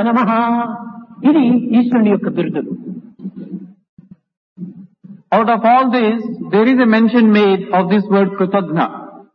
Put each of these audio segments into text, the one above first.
నమః. ఇది ఈశ్వరుని యొక్క బిరుదులు. Out of all this, there is a mention made of this word Kritagna.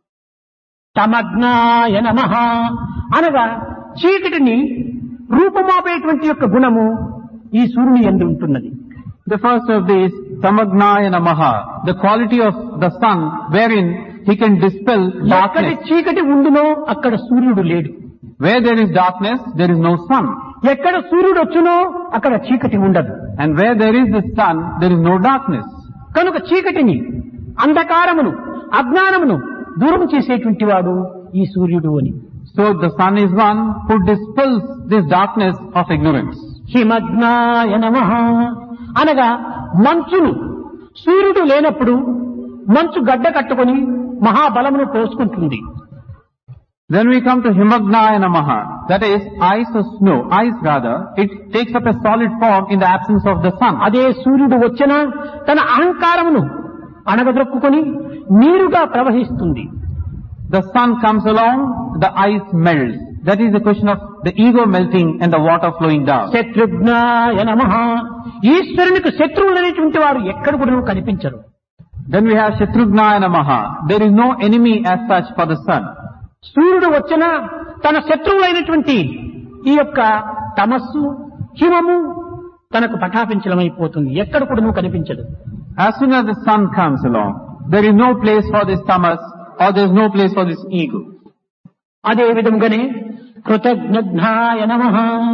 తమగ్నాయ నమః అనగా చీకటిని రూపమాపేటువంటి యొక్క గుణము ఈ సూర్యుని యందు ఉంటున్నది. The first of these, Tamagnaya Namaha, the quality of the sun wherein he can dispel ఎక్కడి darkness. చీకటి ఉండునో అక్కడ సూర్యుడు లేడు. Where there is darkness, there is no sun. ఎక్కడ సూర్యుడు వచ్చునో అక్కడ చీకటి ఉండదు. And where there is the sun, there is no darkness. కనుక చీకటిని, అంధకారమును, అజ్ఞానమును దూరం చేసేటువంటి వాడు ఈ సూర్యుడు అని. So the sun is one who dispels this darkness of ignorance. హిమగ్నాయ నమః అనగా మంచును, సూర్యుడు లేనప్పుడు మంచు గడ్డ కట్టుకొని మహాబలమును పోసుకుంటుంది. Then we come to Himagnaya Namaha, that is ice or snow, ice rather, it takes up a solid form in the absence of the sun. అదే సూర్యుడు వచ్చినా తన అహంకారమును అణగద్రొక్కుకొని నీరుగా ప్రవహిస్తుంది. The sun comes along, the ice melts. That is the question of the ego melting and the water flowing down. శత్రుఘ్నాయ నమః ఈశ్వరునికి శత్రువులు అనేటువంటి వారు ఎక్కడ కూడా కనిపించరు. Then we have Shatrughnaya Namaha. There is no enemy as such for the sun. సూర్యుడు వచ్చినా తన శత్రువులైనటువంటి ఈ యొక్క తమస్సు, హిమము తనకు పటాపించలమైపోతుంది. ఎక్కడ కూడా కనిపించదు. As soon as the sun comes along, there is no place for this tamas or there is no place for this ego. అదే విధంగానే కృతజ్ఞాయ నమః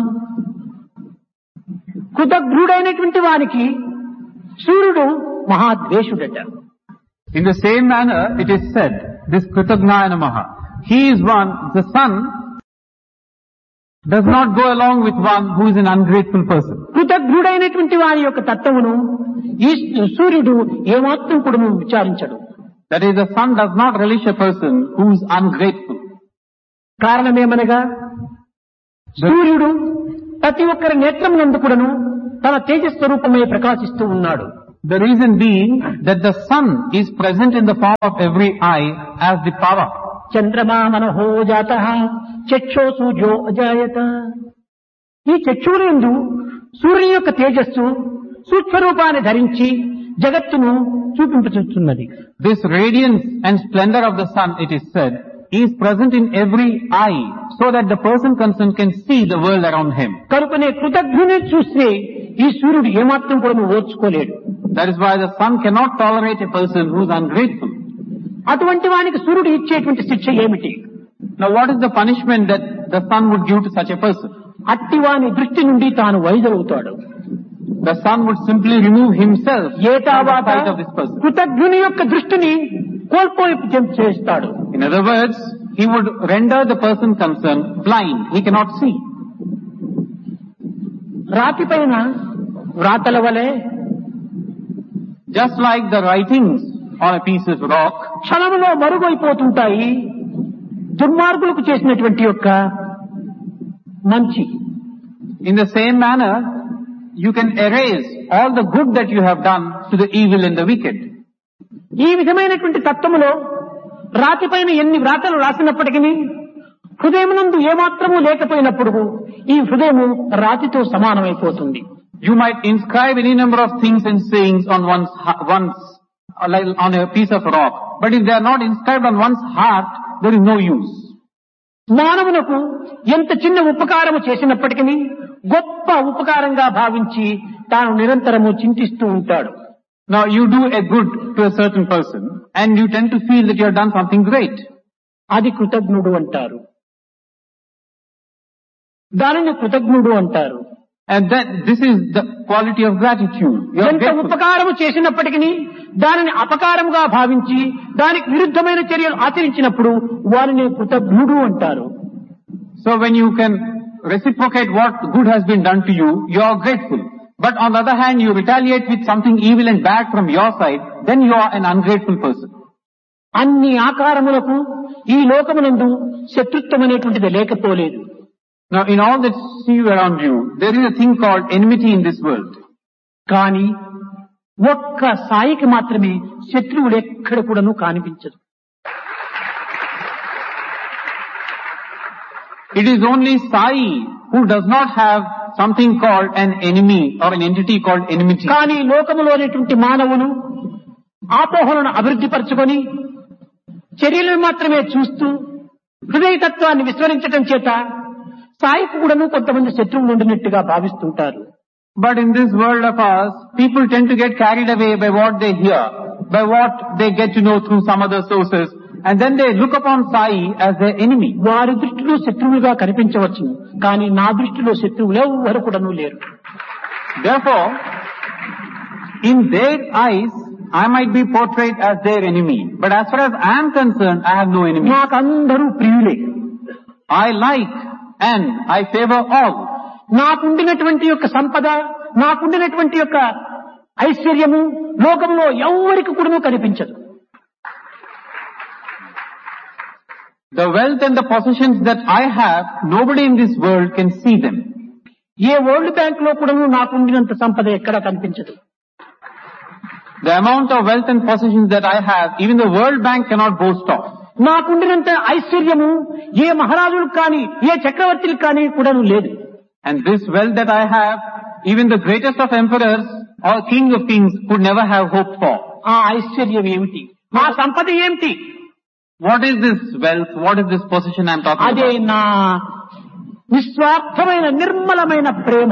కృతజ్ఞుడైనటువంటి వానికి సూర్యుడు మహాద్వేషుడట. In the same manner, it is said, this Kritaghnaya Namaha, he is one, the sun does not go along with one who is an ungrateful person. కృతజ్ఞుడైనటువంటి వారి యొక్క తత్వమును ఈ సూర్యుడు ఏమాత్రం కూడా విచారించడు. That is, the sun does not relish a person who is ungrateful. కారణమేమనగా సూర్యుడు ప్రతి ఒక్కరి నేత్రమునందు కూడాను తన తేజస్వరూపమే ప్రకాశిస్తూ ఉన్నాడు. The reason being that the sun is present in the form of every eye as the power. చంద్రమా మనహో జాతః చక్షో సూర్యో అజాయత. ఈ చక్షువులందు సూర్యుని యొక్క తేజస్సు సూక్ష్మరూపాన్ని ధరించి జగత్తును చూపించుచున్నది. This radiance and splendor of the sun, it is said, is present in every eye so that the person concerned can see the world around him. కనుకనే కృతజ్ఞుని చూస్తే ఈ సూర్యుడు ఏమాత్రం కూడా ఓర్చుకోలేడు. That is why the sun cannot tolerate a person who is ungrateful. అటువంటి వానికి సూర్యుడు ఇచ్చేటువంటి శిక్ష ఏమిటి? Now what is the punishment that the sun would give to such a person? అట్టి వాని దృష్టి నుండి తాను వైదొలుగుతాడు. The sun would simply remove himself from the ఏతావాత sight of this person. కృతజ్ఞుని యొక్క దృష్టిని కోల్పోయి చేస్తాడు. In other words, he would render the person concerned blind. He cannot see. రాతి పైన వ్రాతల వలె Just like the writings on a piece of rock, క్షణములో మరుగైపోతుంటాయి దుర్మార్గులకు చేసినటువంటి యొక్క మంచి. in the same manner, you can erase all the good that you have done to the evil and the wicked. ఈ విధమైనటువంటి తత్వములో రాతి పైన ఎన్ని వ్రాతలు రాసినప్పటికీ హృదయమునందు ఏమాత్రము లేకపోయినప్పుడు ఈ హృదయము రాతితో సమానమైపోతుంది. You might inscribe any number of things and sayings on like on a piece of rock, but if they are not inscribed on one's heart, there is no use. మానవునకు ఎంత చిన్న ఉపకారము చేసినప్పటికీ గొప్ప ఉపకారంగా భావించి తాను నిరంతరము చింతిస్తూ ఉంటాడు. Now you do a good to a certain person and you tend to feel that you have done something great. అది కృతజ్ఞుడు అంటారు. దానిని కృతజ్ఞుడు అంటారు. And that this is the quality of gratitude. You are ఎంత grateful. ఉపకారము చేసినప్పటికీ దానిని అపకారముగా భావించి దానికి విరుద్ధమైన చర్యలు ఆచరించినప్పుడు వారిని కృతజ్ఞుడు అంటారు. So when you can reciprocate what good has been done to you, you are grateful. But on the other hand, you retaliate with something evil and bad from your side, then you are an ungrateful person. అన్ని ఆకారములకు ఈ లోకమునందు శత్రుత్వం అనేటువంటిది లేకపోలేదు. Now in all that see around you, there is a thing called enmity in this world. కానీ ఒక్క సాయికి మాత్రమే శత్రువులు ఎక్కడ కూడాను కనిపించదు. It is only Sai who does not have something called an enemy or an entity called enmity. కానీ లోకములోనేటువంటి మానవులు ఆపోహలను అభివృద్ధి పరచుకొని చర్యలను మాత్రమే చూస్తూ హృదయతత్వాన్ని విస్మరించడం చేత సాయికి కూడాను కొంతమంది శత్రువులు ఉండినట్టుగా భావిస్తుంటారు. But in this world of ours, people tend to get carried away by what they hear, by what they get to know through some other sources, and then they look upon Sai as their enemy. వారి దృష్టిలో శత్రువులుగా కనిపించవచ్చు, కానీ నా దృష్టిలో శత్రువులు ఎవరు కూడాను లేరు. Therefore, in their eyes, I might be portrayed as their enemy, but as far as I am concerned, I have no enemy. నాకందరూ ప్రియులే. I like and I favor all. నాకుండినటువంటి యొక్క సంపద, నాకుండినటువంటి యొక్క ఐశ్వర్యము లోకంలో ఎవరికి కూడాను కనిపించదు. The wealth and the possessions that I have, nobody in this world can see them. A world bank లో కూడాను నాకుండినంత సంపద ఎక్కడా కనిపించదు. The amount of wealth and possessions that I have, even the World Bank cannot boast of. నాకుండినంత ఐశ్వర్యము ఏ మహారాజులకు కానీ ఏ చక్రవర్తులకు కానీ కూడాను లేదు. And this wealth that I have, even the greatest of emperors or king of kings could never have hoped for. ఆ ఐశ్వర్యం ఏమిటి? ఆ సంపద ఏమిటి? What is this wealth? What is this possession I am talking అదే about? నా నిస్వార్థమైన నిర్మలమైన ప్రేమ.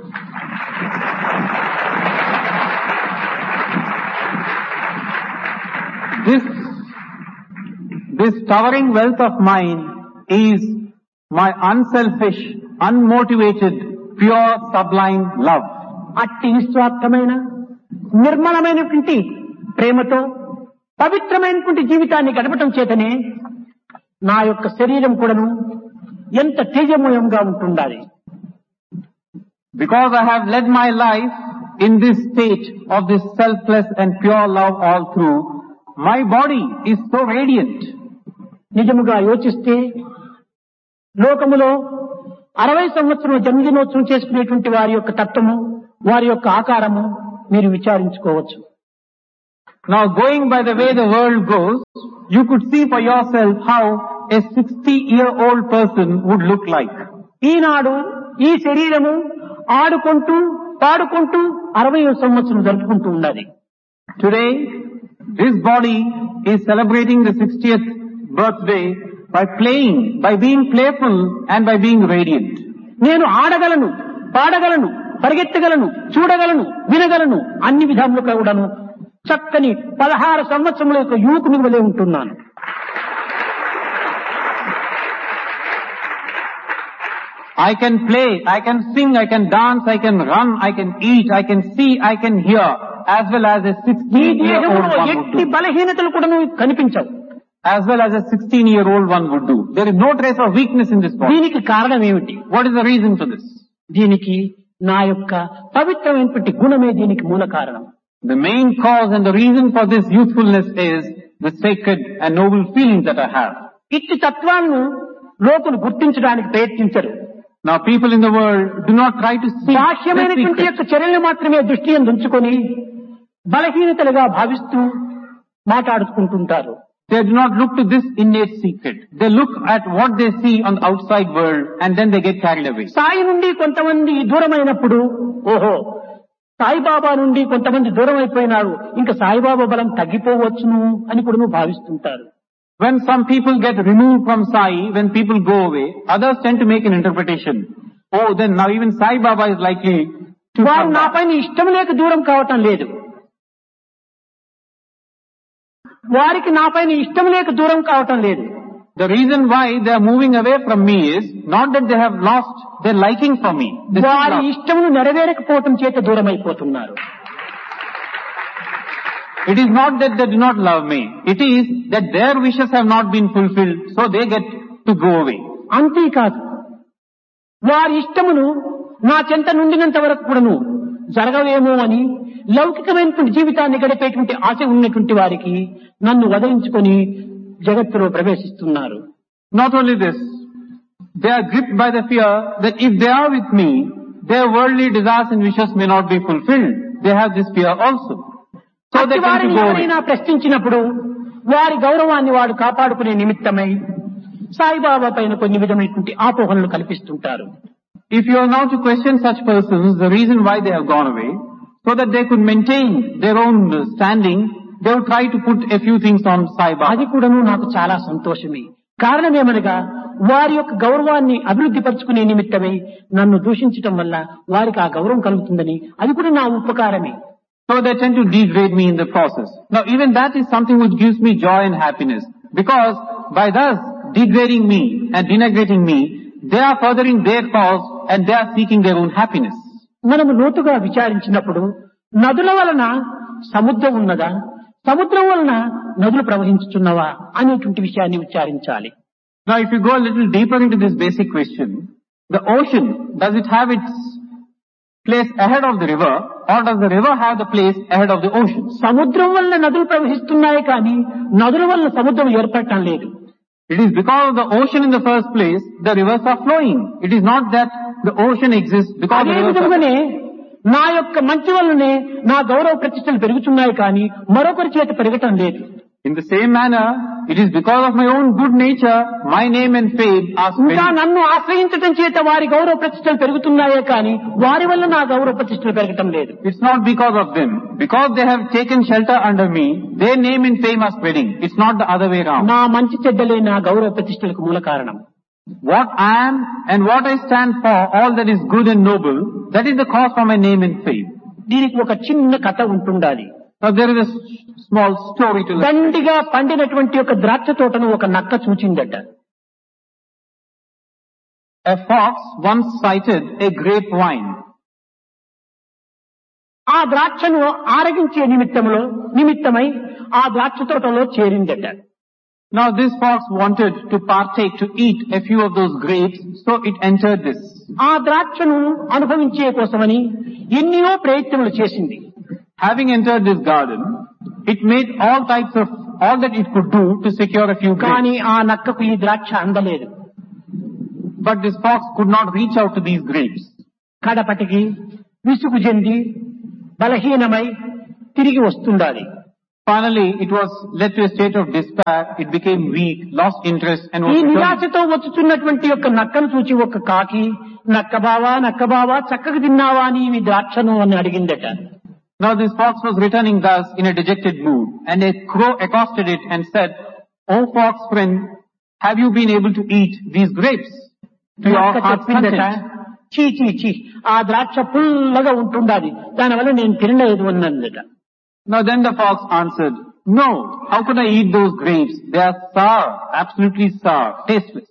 This towering wealth of mine is my unselfish, unmotivated, pure, sublime love. అట్టి నిస్వార్థమైన నిర్మలమైనటువంటి ప్రేమతో పవిత్రమైనటువంటి జీవితాన్ని గడపటం చేతనే నా యొక్క శరీరం కూడాను ఎంత తేజమయంగా ఉంటుండాలి. Because I have led my life in this state of this selfless and pure love all through, my body is so radiant. నిజముగా యోచిస్తే లోకములో 60 సంవత్సరం జన్మదినోత్సవం చేసుకునేటువంటి వారి యొక్క తత్వము, వారి యొక్క ఆకారము మీరు విచారించుకోవచ్చు. Now going by the way the world goes, you could see for yourself how a 60-year-old person would look like. ఈనాడు ఈ శరీరము ఆడుకుంటూ పాడుకుంటూ 60వ సంవత్సరం జరుపుకుంటూ ఉన్నది. Today, this body is celebrating the 60th birthday by playing, by being playful and by being radiant. నేను ఆడగలను, పాడగలను, పరిగెత్తగలను, చూడగలను, వినగలను, అన్ని విధాలుగా కూడాను చక్కని 16 సంవత్సరముల యొక్క యువకుని వలె ఉంటున్నాను. I can play, I can sing, I can dance, I can run, I can eat, I can see, I can hear, as well as a 16-year-old one would ఎట్టి do. బలహీనతలు కూడాను కనిపించవు. As well as a 16-year-old one would do. There is no trace of weakness in this body. దీనికి కారణం ఏమిటి? What is the reason for this? దీనికి నా యొక్క పవిత్రమైనటువంటి గుణమే దీనికి మూల కారణం. The main cause and the reason for this youthfulness is the sacred and noble feelings that I have. ఇట్టి తత్వాలను లోకులు గుర్తించడానికి ప్రయత్నించరు. Now people in the world do not try to see this బాహ్యమైనటువంటి secret. యొక్క చర్యలు మాత్రమే దృష్టి ఉంచుకొని బలహీనతలుగా భావిస్తూ మాట్లాడుకుంటుంటారు. They do not look to this innate secret. They look at what they see on the outside world and then they get carried away. Sai నుండి కొంతమంది దూరమైనప్పుడు ఓహో సాయిబాబా నుండి కొంతమంది దూరం అయిపోయినారు, ఇంకా సాయిబాబా బలం తగ్గిపోవచ్చును అని కూడా భావిస్తుంటారు. When some people get removed from Sai, when people go away, others tend to make an interpretation. Oh, then now even Sai Baba is likely to వారు come నా back. పైన ఇష్టం లేక దూరం కావటం లేదు, వారికి నా పైన ఇష్టం లేక దూరం కావటం లేదు. The reason why they are moving away from me is not that they have lost their liking for me. They still వారి love. ఇష్టమును నెరవేరకపోవటం చేత దూరం అయిపోతున్నారు. It is not that they do not love me. It is that their wishes have not been fulfilled, so they get to go away. అంతేకాదు వారి ఇష్టమును నా చెంత నుండినంత వరకు కూడాను జరగవేమో అని లౌకికమైనటువంటి జీవితాన్ని గడిపేటువంటి ఆశ ఉన్నటువంటి వారికి నన్ను వదిలించుకొని జగత్తులో ప్రవేశిస్తున్నారు. Not only this, they are gripped by the fear that if they are with me, their worldly desires and wishes may not be fulfilled. They have this fear also. So they tend వారిని to go away. ఎవరైనా ప్రశ్నించినప్పుడు వారి గౌరవాన్ని వాడు కాపాడుకునే నిమిత్తమై సాయిబాబా పైన కొన్ని విధమైనటువంటి ఆపోహనలు కల్పిస్తుంటారు. If you are now to question such persons, the reason why they have gone away, so that they could maintain their own standing, they would try to put a few things on Sai Baba. అది కూడాను నాకు చాలా సంతోషమే. కారణమేమనగా వారి యొక్క గౌరవాన్ని అభివృద్ధి పరుచుకునే నిమిత్తమై నన్ను దూషించటం వల్ల వారికి ఆ గౌరవం కలుగుతుందని అది కూడా నా ఉపకారమే. So they tend to degrade me in the process. Now even that is something which gives me joy and happiness, because by thus degrading me and denigrating me, they are furthering their cause and they are seeking their own happiness. మనము లోతుగా విచారించినప్పుడు నదుల వలన సముద్రం ఉన్నదా, సముద్రం వలన నదులు ప్రవహించుచున్నవా అనేటువంటి విషయాన్ని విచారించాలి. Now if you go a little deeper into this basic question, the ocean, does it have its place ahead of the river, or does the river have the place ahead of the ocean? సముద్రం వలన నదులు ప్రవహిస్తున్నాయి కానీ నదుల వలన సముద్రం ఏర్పడటం లేదు. It is because of the ocean in the first place, the rivers are flowing. It is not that the ocean exists because the rivers are flowing. నా యొక్క మంచి వల్లనే నా గౌరవ ప్రతిష్టలు పెరుగుతున్నాయి కానీ మరొకరి చేత పెరగటం లేదు. In the same manner, it is because of my own good nature, my name and fame are ఇంకా spreading. నన్ను ఆశ్రయించడం చేత వారి గౌరవ ప్రతిష్టలు పెరుగుతున్నాయే కానీ వారి వల్ల నా గౌరవ ప్రతిష్టలు పెరగటం లేదు. It's not because of them. Because they have taken shelter under me, their name and fame are spreading. It's not the other way around. నా మంచి చెడ్డలే నా గౌరవ ప్రతిష్టలకు మూల కారణం. What I am and what I stand for, all that is good and noble, that is the cause for my name and fame. దీనికి ఒక చిన్న కథ ఉంటుండాలి. Now there is a small story to listen. దండిగా పండినటువంటి ఒక ద్రాక్ష తోటను ఒక నక్క చూచిందట. A fox once sighted a grapevine. ఆ ద్రాక్షను ఆరగించే నిమిత్తమై ఆ ద్రాక్ష తోటలో చేరిందట. Now this fox wanted to partake, to eat a few of those grapes, so it entered this. ఆ ద్రాక్షను అనుభవించే కోసమని ఎన్నో ప్రయత్నములు చేసింది. Having entered this garden, it made all that it could do to secure a few కానీ grapes. ఆ నక్కకు ఈ ద్రాక్ష అందలేదు. But this fox could not reach out to these grapes. కడపటికి విసుగు చెంది బలహీనమై తిరిగి వస్తుండాలి. Finally, it was led to a state of despair. It became weak, lost interest, and ఈ was returned. నిరాశతో వచ్చుతున్నటువంటి యొక్క నక్కను చూచి ఒక కాకి నక్క బావా చక్కగా తిన్నావా అని ఈ ద్రాక్షను అని అడిగిందట. Now this fox was returning thus in a dejected mood, and a crow accosted it and said, "O fox friend, have you been able to eat these grapes to your నక్క heart's చెప్పిందట, content?" చీ ఆ ద్రాక్ష పుల్లగా ఉంటుండాలి, దానివల్ల నేను తినలేదు అన్నదట. Now then the fox answered, "No, how could I eat those grapes? They are sour, absolutely sour, tasteless."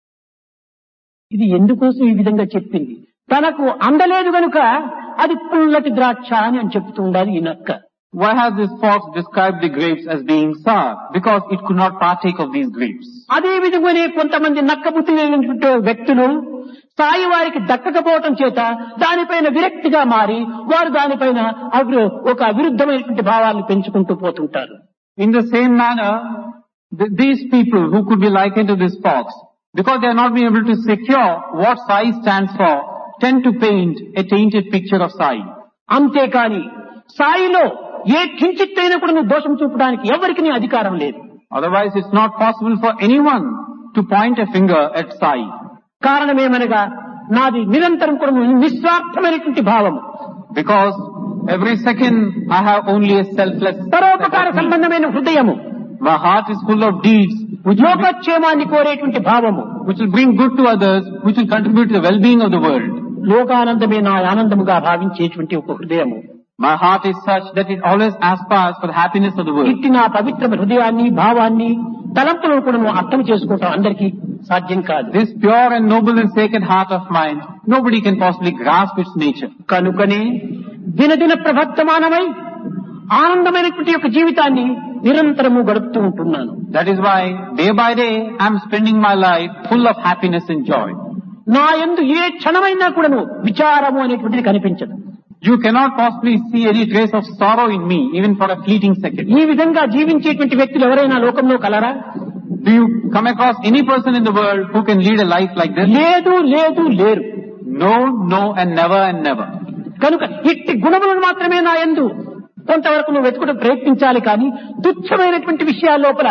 ఇది ఎందుకోసం ఈ విధంగా చెప్పింది? తనకు అందలేదు కనుక అది పుల్లటి ద్రాక్ష అని చెప్తూ ఉండాలి ఈ నక్క. Why has this fox described the grapes as being sour? Because it could not partake of these grapes. అదే విధంగానే కొంతమంది నక్క బుద్ధి కలిగినటువంటి వ్యక్తులు సాయి వారికి దక్కకపోవటం చేత దానిపైన విరక్తిగా మారి వారు దానిపైన ఒక అవిరుద్ధమైనటువంటి భావాలను పెంచుకుంటూ పోతుంటారు. In the same manner, these people who could be likened to this fox, because they are not being able to secure what Sai stands for, tend to paint a tainted picture of Sai. అంతేకాని సాయిలో ఏ కించిత్తైనా కూడా నువ్వు దోషం చూపడానికి ఎవరికి అధికారం లేదు. Otherwise, it's not possible for anyone to point a finger at Sai. కారణమేమనగా నాది నిరంతరం కూడా నిస్వార్థమైనటువంటి భావం. Because every second I have only a selfless, పరోపకార సంబంధమైన హృదయము. my heart is full of deeds లోకక్షేమాన్ని కోరేటువంటి భావము, which will bring good to others, which will contribute to the well-being of the world. లోకానందమే నా ఆనందముగా భావించేటువంటి ఒక హృదయము. My heart is such that it always aspires for the happiness of the world. ఇట్టి నా పవిత్ర హృదయాన్ని భావాన్ని తలంపులను కూడా నువ్వు అర్థం చేసుకోవటం అందరికీ సాధ్యం కాదు. This pure and noble and sacred heart of mine, nobody can possibly grasp its nature. కనుకనే దినదిన ప్రవర్తమానమై ఆనందమైనటువంటి యొక్క జీవితాన్ని నిరంతరము గడుపుతూ ఉంటున్నాను. That is why day by day I am spending my life full of happiness and joy. నా యందు ఏ క్షణమైనా కూడాను విచారము అనేటువంటిది కనిపించదు. You cannot possibly see any trace of sorrow in me, even for a fleeting second. ఈ విధంగా జీవించేటువంటి వ్యక్తులు ఎవరైనా లోకంలో కలరా? Do you come across any person in the world who can lead a life like this? లేరు. No, and never. కనుక ఇట్టి గుణములను మాత్రమే నా యందు కొంతవరకు నువ్వు వెతుకుట ప్రయత్నించాలి కానీ తుచ్చమైనటువంటి విషయాల లోపల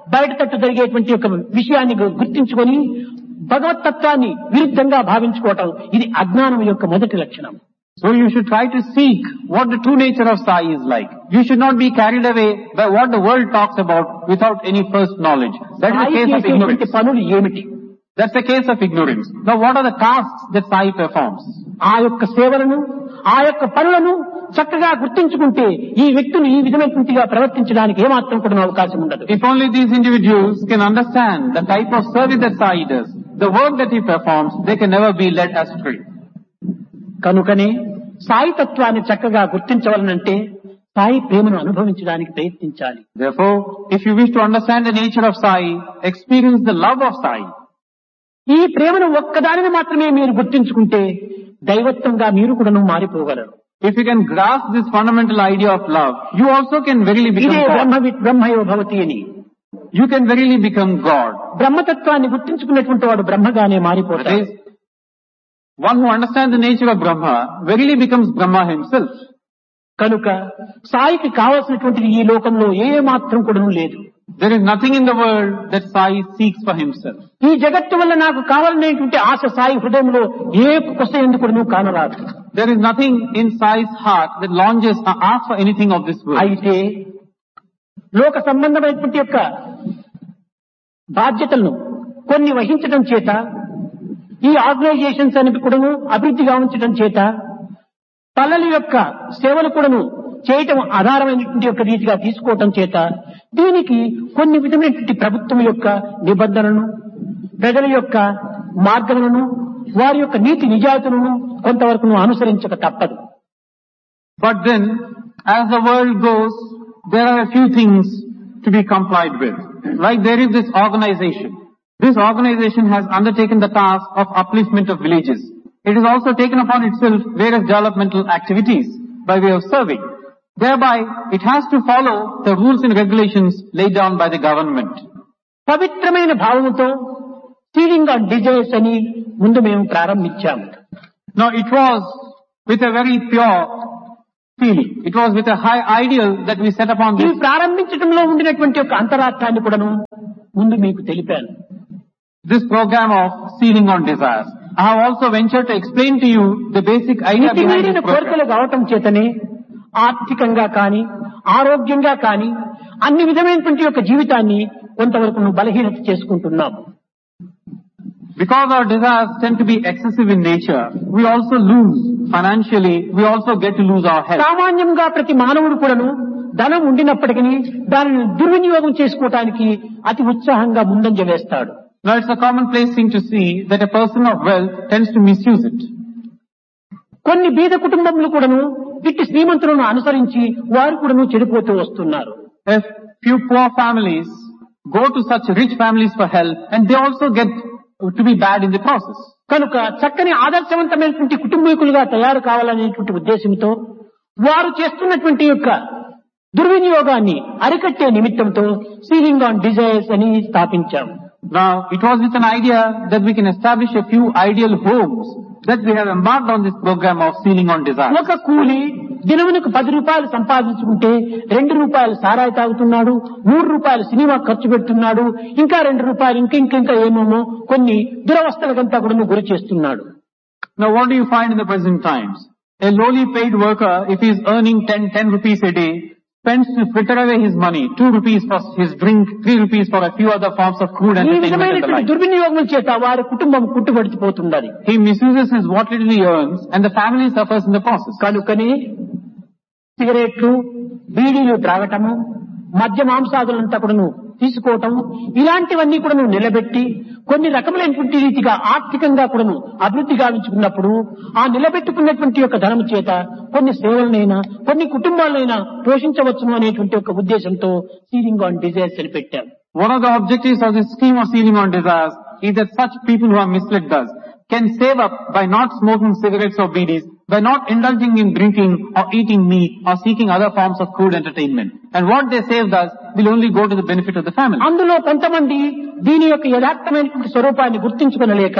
బయట తట్టు జరిగేటువంటి యొక్క విషయాన్ని గుర్తించుకొని భగవతత్వాన్ని విరుద్ధంగా భావించుకోవటం ఇది అజ్ఞానం యొక్క మొదటి లక్షణం. So you should try to seek what the true nature of Sai is like. You should not be carried away by what the world talks about without any first knowledge. That is the case of ignorance. పనులు ఏమిటి? That's the case of ignorance. Now what are the tasks that Sai performs? ఆ యొక్క సేవలను ఆ యొక్క పనులను చక్కగా గుర్తించుకుంటే ఈ వ్యక్తులు ఈ విధమైనగా ప్రవర్తించడానికి ఏమాత్రం కూడా అవకాశం ఉండదు. If only these individuals can understand the type of service that Sai does, the work that he performs, they can never be led astray. కనుకనే సాయి తత్వాన్ని చక్కగా గుర్తించవలనంటే సాయి ప్రేమను అనుభవించడానికి ప్రయత్నించాలి. Therefore, if you wish to understand the nature of Sai, experience the love of Sai. ఈ ప్రేమను ఒక్కదానిని మాత్రమే మీరు గుర్తించుకుంటే దైవత్వంగా మీరు కూడా మారిపోగలరు. If you can grasp this fundamental idea of love, you also can verily become God. బ్రహ్మయో భవతి అని. You can verily become God. బ్రహ్మతత్వాన్ని గుర్తించుకున్నటువంటి వాడు బ్రహ్మగానే మారిపోతాడు. One who understands the nature of Brahma verily becomes Brahma himself. కనుక సాయికి కావలసినటువంటిది ఈ లోకంలో ఏ మాత్రం కూడా లేదు. There is nothing in the world that Sai seeks for himself. ఈ జగత్తు వల్ల నాకు కావాలనేటువంటి ఆశ సాయి హృదయంలో ఏ కొస ఎందుకు కూడా కానరాదు. There is nothing in Sai's heart that longes or asks for anything of this world. అయితే లోక సంబంధమైనటువంటి యొక్క బాధ్యతలను కొన్ని వహించడం చేత ఈ ఆర్గనైజేషన్స్ అని కూడాను అభివృద్ధి గావించడం చేత పల్లెల యొక్క సేవలు కూడాను చేయటం ఆధారమైనటువంటి యొక్క రీతిగా తీసుకోవటం చేత దీనికి కొన్ని విధమైనటువంటి ప్రభుత్వం యొక్క నిబంధనలను ప్రజల యొక్క మార్గములను వారి యొక్క నీతి నిజాయితీలను కొంతవరకు అనుసరించక తప్పదు. But then, as the world goes, there are a few things to be complied with. Like there is this organization. This organization has undertaken the task of upliftment of villages. It has also taken upon itself various developmental activities by way of serving. Thereby, it has to follow the rules and regulations laid down by the government. పవిత్రమైన భావముతో seeding on desires అని ముందు మేము ప్రారంభించాము. Now it was with a very pure feeling. It was with a high ideal that we set upon this. ఈ ప్రారంభించడంలో ఉండినటువంటి ఒక అంతరార్థాన్ని కూడాను ముందు మీకు తెలిపాను. This program of sealing on desires. I have also ventured to explain to you the basic idea behind this program. కోరికలు కావటం చేతనే ఆర్థికంగా కానీ ఆరోగ్యంగా కానీ అన్ని విధమైనటువంటి యొక్క జీవితాన్ని కొంతవరకు బలహీనత చేసుకుంటున్నాము. Because our desires tend to be excessive in nature, we also lose financially, we also get to lose our health. సామాన్యంగా ప్రతి మానవుడు కూడాను ధనం ఉండినప్పటికీ దానిని దుర్వినియోగం చేసుకోవటానికి అతి ఉత్సాహంగా ముందంజ వేస్తాడు. Now it's a commonplace thing to see that a person of wealth tends to misuse it. కొన్ని బీద కుటుంబములు కూడాను ఇట్టి శ్రీమంతులను అనుసరించి వారు కూడాను చెడిపోతూ వస్తున్నారు. A few poor families go to such rich families for help and they also get to be bad in the process. కనుక చక్కని ఆదర్శవంతమైనటువంటి కుటుంబీకులుగా తయారు కావాలనేటువంటి ఉద్దేశంతో వారు చేస్తున్నటువంటి యొక్క దుర్వినియోగాన్ని అరికట్టే నిమిత్తంతో సీలింగ్ ఆన్ డిజైర్స్ అని స్థాపించాము. Now, it was with an idea that we can establish a few ideal homes that we have embarked on this program of sealing on desires. ఒక కూలి దినమునకు 10 రూపాయలు సంపాదించుకుంటే 2 రూపాయలు సారాయి తాగుతున్నాడు, 3 రూపాయలు సినిమా ఖర్చు పెడుతున్నాడు, ఇంకా 2 రూపాయలు ఇంకా ఏమేమో కొన్ని దురవస్థలకంతా కూడా గురి చేస్తున్నాడు. Now, what do you find in the present times? A lowly paid worker, if he is earning 10 rupees a day, spends to fritter away his money, 2 rupees for his drink, 3 rupees for a few other forms of crude entertainment and the like. దుర్వినియోగం చేత వారి కుటుంబం కుట్టుబడిపోతున్నది. He misuses his what little he earns and the family suffers in the process. కనుకనే సిగరెట్లు, బీడీలు త్రాగటము, మద్య మాంసాదులంతా కూడాను తీసుకోవటం, ఇలాంటివన్నీ కూడాను నిలబెట్టి కొన్ని రకములైనటువంటి రీతిగా ఆర్థికంగా కూడాను అభివృద్ధి గావించుకున్నప్పుడు ఆ నిలబెట్టుకున్నటువంటి యొక్క ధనము చేత కొన్ని సేవలనైనా కొన్ని కుటుంబాలనైనా పోషించవచ్చును అనేటువంటి ఒక ఉద్దేశంతో సీలింగ్ ఆన్ డిజైర్స్ అని పెట్టాం. One of the objectives of this scheme of sealing on desires is that such people who are misled thus can save up by not smoking cigarettes or BDs, by not indulging in drinking or eating meat or seeking other forms of crude entertainment. And what they save thus will only go to the benefit of the family. అందులో కొంతమంది దీని యొక్క యథార్థమైనటువంటి స్వరూపాన్ని గుర్తించుకొనలేక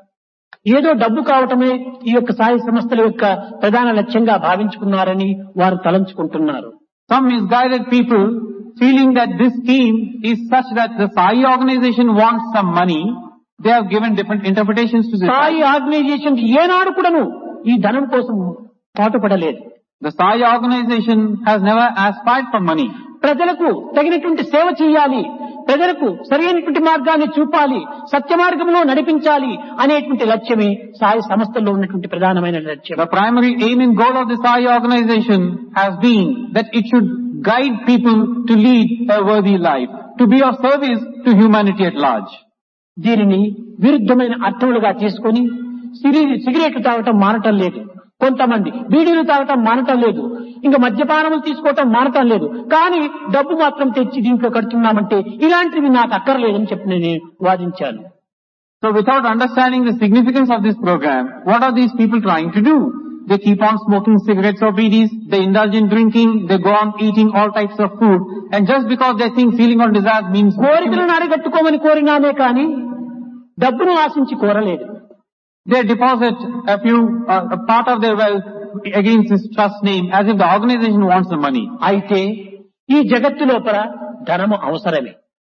ఏదో డబ్బు కావటమే ఈ యొక్క సాయి సంస్థల యొక్క ప్రధాన లక్ష్యంగా భావించుకున్నారని వారు తలంచుకుంటున్నారు. Some misguided people feeling that this scheme is such that the Sai organization wants some money, they have given different interpretations to this. Sai organisation ఏనాడు కూడాను ఈ ధనం కోసం పాటుపడలేదు. The Sai organization has never aspired for money. ప్రజలకు తగినటువంటి సేవ చేయాలి, ప్రజలకు సరైనటువంటి మార్గాన్ని చూపాలి, సత్య మార్గంలో నడిపించాలి అనేటువంటి లక్ష్యమే సాయి సంస్థల్లో ఉన్నటువంటి ప్రధానమైన లక్ష్యం. The primary aim and goal of the Sai organization has been that it should guide people to lead a worthy life, to be of service to humanity at large. దీనిని విరుద్ధమైన అర్థములుగా తీసుకొని సిగరెట్లు తాగటం మానటం లేదు, కొంతమంది బీడీలు తాగటం మానటం లేదు, ఇంకా మద్యపానములు తీసుకోవటం మానటం లేదు, కానీ డబ్బు మాత్రం తెచ్చి దీంట్లో కడుతున్నామంటే ఇలాంటివి నాకు అక్కర్లేదని చెప్పి నేను వాదించాను. So without understanding the significance of this program, what are these people trying to do? They keep on smoking cigarettes or BDs, they indulge in drinking, they go on eating all types of food, and just because they think feeling on desires means కోరికలను అరికట్టుకోమని కోరినామే కానీ డబ్బును ఆశించి కోరలేదు. they deposit a part of their wealth against this trust name as if the organization wants the money. అయితే ఈ జగత్తు లోపల ధనము అవసరమే.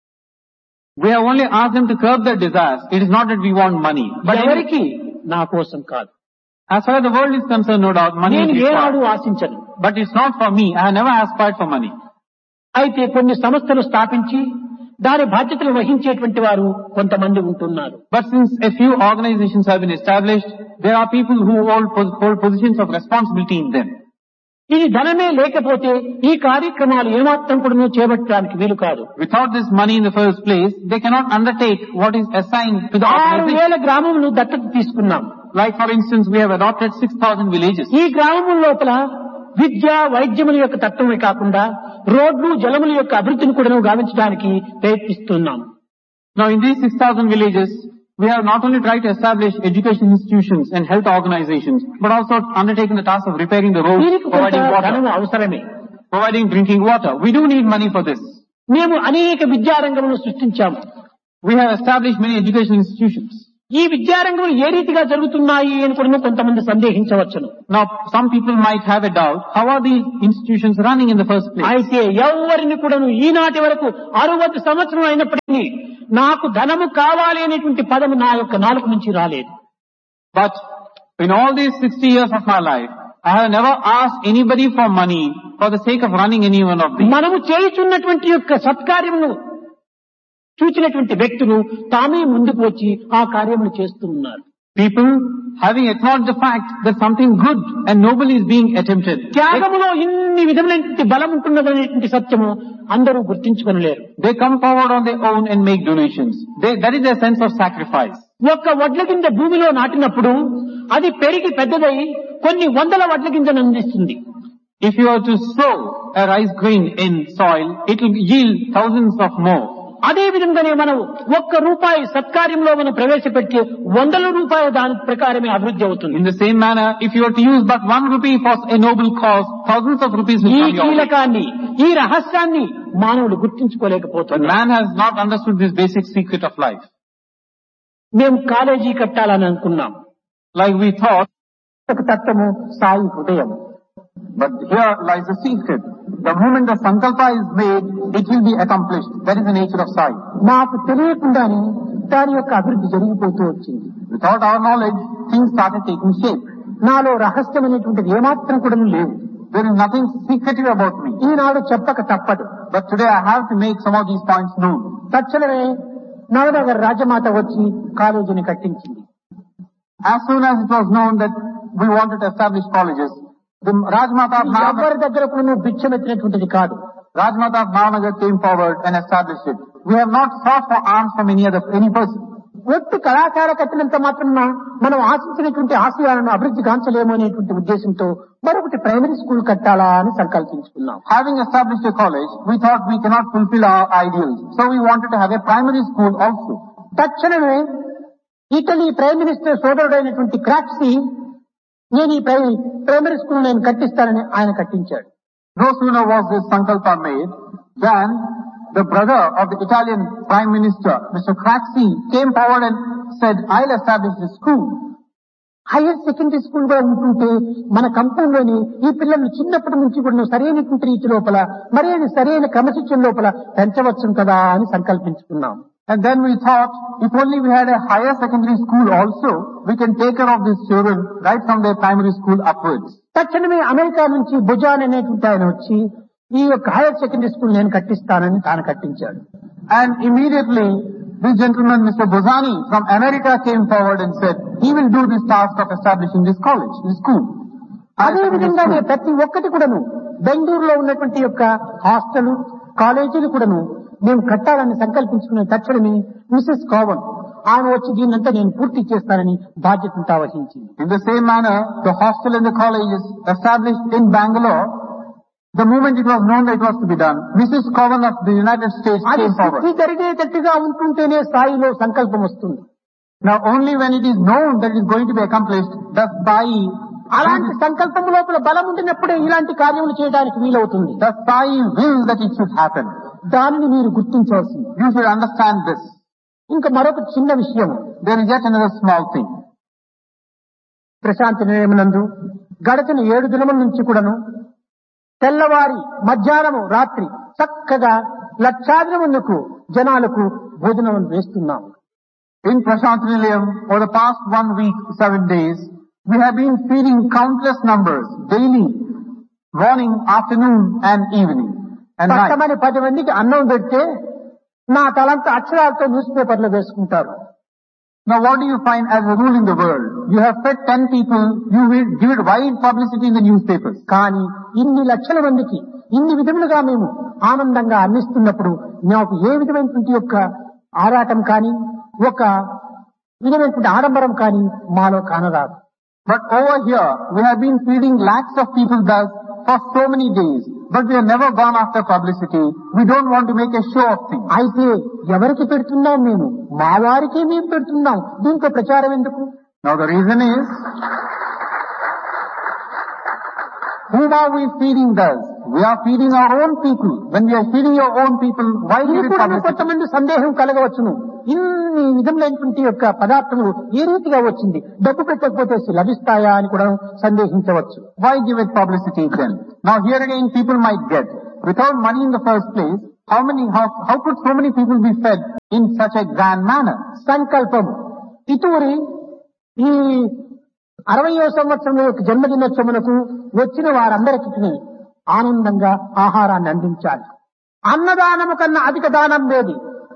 We have only asked them to curb their desires. It is not that we want money. But ఎవరికి? నా కోసం కాదు. As far as the world is concerned, no doubt, money నేను is ఏనాడు required. ఆశించను. But it's not for me. I have never aspired for money. అయితే కొన్ని సంస్థలు స్థాపించి దాని బాధ్యతలు వహించేటువంటి వారు కొంతమంది ఉంటున్నారు. But since a few organizations have been established, there are people who hold positions of responsibility in them. ఇది ధనమే లేకపోతే ఈ కార్యక్రమాలు ఏమాత్రం కూడా చేపట్టడానికి వీలు కాదు. Without this money in the first place, they cannot undertake what is assigned to the organization. 6,000 గ్రామములు దత్తత తీసుకున్నాం. Like for instance, we have adopted 6,000 villages. ఈ గ్రామముల లోపల విద్య వైద్యముల యొక్క తత్వమే కాకుండా రోడ్లు జలముల యొక్క అభివృద్ధిని కూడా గావించడానికి ప్రయత్నిస్తున్నాం. Now in these 6,000 villages, we have not only tried to establish education institutions and health organizations, but also undertaken the task of repairing the roads, దీనికి providing కొంత water, ధనము అవసరమే. providing drinking water. We do need money for this. మేము అనేక విద్యారంగములను సృష్టించాము. We have established many education institutions. ఈ విద్యారంగములు ఏ రీతిగా జరుగుతున్నాయి అని కూడా కొంతమంది సందేహించవచ్చును. Now some people might have a doubt, how are these institutions running in the first place? అయితే ఎవరిని కూడా ఈనాటి వరకు 60 సంవత్సరం అయినప్పటికీ నాకు ధనము కావాలి అనేటువంటి పదము నా యొక్క నాలుక నుంచి రాలేదు. But in all these 60 years of my life, I have never asked anybody for money for the sake of running any one of these. మనము చేయుచున్నటువంటి యొక్క సత్కార్యమును చూచినటువంటి వ్యక్తులు తామే ముందుకు వచ్చి ఆ కార్యమును చేస్తున్నారు. People having acknowledged the fact that something good and noble is being attempted. త్యాగములో ఇన్ని విధమైనటువంటి బలం ఉంటున్నదనేటువంటి సత్యము అందరూ గుర్తించుకొనలేరు. They come forward on their own and make donations. That is their sense of sacrifice. ఒక్క వడ్ల గింజ భూమిలో నాటినప్పుడు అది పెరిగి పెద్దదై కొన్ని వందల వడ్ల గింజను అందిస్తుంది. If you are to sow a rice grain in soil, it will yield thousands of more. అదే విధంగానే మనం ₹1 సత్కార్యంలో మనం ప్రవేశపెట్టి వందల రూపాయల దాని ప్రకారమే అభివృద్ధి అవుతుంది. In the same manner, if you are to use but ₹1 for a noble cause, thousands of rupees will ఈ come your way. కీలకాన్ని ఈ రహస్యాన్ని మానవుడు గుర్తించుకోలేకపోతున్నాడు. Man has not understood this basic secret of life. మేము కాలేజీ కట్టాలని అనుకున్నాం. Like we thought, ఒక తత్వము సాయి హృదయం. but here lies the secret. The moment the sankalpa is made, it will be accomplished. That is the nature of Sai. మాకు తెలియకుండానే దాని యొక్క అభివృద్ధి జరిగిపోతూ వచ్చింది. Without our knowledge, things started taking shape. నాలో రహస్యం అనేటువంటిది ఏమాత్రం కూడా లేదు. There is nothing secretive about me. ఈనాడు చెప్పక తప్పదు. But today I have to make some of these points known. తక్షణమే నవనగర్ రాజమాత వచ్చి కాలేజీని కట్టించింది. As soon as it was known that we wanted to establish colleges, the Rajmata of Navanagar, ఎవరి దగ్గర కూడా భిక్షమెత్తినటువంటిది కాదు. Rajmata of Navanagar came forward and established it. We have not sought for alms from any person. ఒట్టు కళాశాల కట్టినంత మాత్రం మనం ఆశించినటువంటి ఆశయాలను అభివృద్ధి కాంచలేము అనేటువంటి ఉద్దేశంతో మరొకటి ప్రైమరీ స్కూల్ కట్టాలా అని సంకల్పించుకున్నాం. Having established a college, we thought we cannot fulfill our ideals. So we wanted to have a primary school also. తక్షణమే ఇటలీ ప్రైమ్ మినిస్టర్ సోదరుడైనటువంటి క్రాక్సీ నేను ఈ ప్రైమరీ స్కూల్ నేను కట్టిస్తానని ఆయన కట్టించాడు. No sooner was this sankalpa made than the brother of the Italian Prime Minister, Mr. Craxi, came forward and said, I'll establish this school. Higher secondary school కూడా ఉంటుంటే మన కంపెనీలోని ఈ పిల్లలు చిన్నప్పటి నుంచి కూడా సరైనటువంటి రీతి లోపల సరైన క్రమశిక్షణ లోపల పెంచవచ్చు కదా అని సంకల్పించుకున్నాం. And then we thought, if only we had a higher secondary school also, we can take care of these children right from their primary school upwards. తక్షణమే అమెరికా నుంచి భుజాన్ అనేటువంటి ఆయన వచ్చి ఈ యొక్క హైయర్ సెకండరీ స్కూల్ నేను కట్టిస్తానని తాను కట్టించాడు. And immediately, this gentleman, Mr. Bozani from America, came forward and said, he will do this task of establishing this college, this school. అదే విధంగానే ప్రతి ఒక్కటి కూడాను బెంగళూరులో ఉన్నటువంటి యొక్క హాస్టల్ కాలేజీలు కూడాను మేము కట్టాలని సంకల్పించుకునే తక్షణమే మిసెస్ కావన్ ఆమె వచ్చి దీన్నంతా నేను పూర్తి చేస్తానని బాధ్యతంతా వహించింది. In the same manner, the hostel and the college is established in Bangalore. The moment it was known that it was to be done, Mrs. Cowan of the United States came forward. అది జరిగేటట్టుగా ఉంటుంటేనే స్థాయిలో సంకల్పం వస్తుంది. Now only when it is known that it is going to be accomplished, does Sai, అలాంటి సంకల్పం లోపల బలం ఉండినప్పుడే ఇలాంటి కార్యములు చేయడానికి వీలవుతుంది. does Sai will that it should happen. దానిని మీరు గుర్తించవలసింది. You should understand this. ఇంకా మరొక చిన్న విషయం. There is yet another small thing. Prashanti నిలయమునందు గడచిన 7 దినముల నుంచి కూడాను తెల్లవారి మధ్యాహ్నము రాత్రి చక్కగా లక్షాది మందికి జనాలకు భోజనం వేస్తున్నాం. In Prashant Nilayam, for the past 1 week, 7 days, we have been feeding countless numbers daily, morning, afternoon and evening and night. పట్టమని 10 మందికి అన్నం పెడితే నా తలంత అక్షరాలతో న్యూస్ పేపర్లో వేసుకుంటారు. Now what do you find as a rule in the world? You have fed 10 people, you will give it wide publicity in the newspapers. కానీ ఇన్ని లక్షల మందికి ఇన్ని విధములుగా మేము ఆనందంగా అందిస్తున్నప్పుడు నాకు ఏ విధమైనటువంటి యొక్క ఆరాటం కానీ ఒక విధమైనటువంటి ఆడంబరం కానీ మాలో కానరాదు. But over here, we have been feeding lakhs of people thus for so many days. But we have never gone after publicity. We don't want to make a show of things. అయితే ఎవరికి పెడుతున్నాం మేము? మా వారికే మేము పెడుతున్నాం. దీంతో ప్రచారం ఎందుకు? Now the reason is, whom are we feeding thus? We are feeding our own people. When we are feeding your own people, why do you publicity? కొంతమంది సందేహం కలగవచ్చును. ఇన్ని విధములైనటువంటి యొక్క పదార్థములు ఏ రీతిగా వచ్చింది, డబ్బు పెట్టకపోతే లభిస్తాయా అని కూడా సందేహించవచ్చు. Why give it publicity then? Now here again people might get, without money in the first place, how could so many people be fed in such a grand manner? సంకల్పము ఇతూరి ఈ 60వ సంవత్సరంలో యొక్క జన్మదినోత్సవమునకు వచ్చిన వారందరికీ ఆనందంగా ఆహారాన్ని అందించాలి. అన్నదానము కన్నా అధిక దానం లేదు.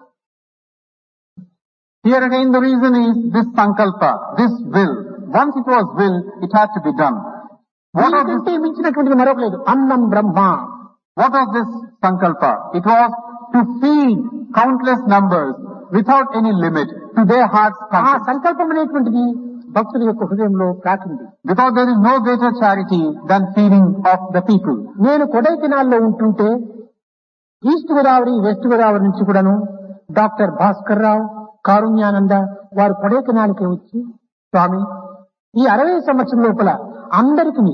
Here again the reason is this sankalpa, this will. Once it was will, it had to be done. దీనికంటే మించినటువంటిది మరొక లేదు. అన్నం బ్రహ్మ. What was this sankalpa? It was to feed countless numbers without any limit to their heart's ఆ content. సంకల్పం అనేటువంటిది భక్తుల యొక్క హృదయంలో ప్రాకింది. Because there is no greater charity than feeding of the people. నేను కొడైకెనాల్లో ఉంటుంటే ఈస్ట్ గోదావరి వెస్ట్ గోదావరి నుంచి కూడాను డాక్టర్ భాస్కర్ రావు, కారుణ్యానంద వారు కొడైకెనాల్కి వచ్చి, స్వామి ఈ 60 సంవత్సరం లోపల అందరికీ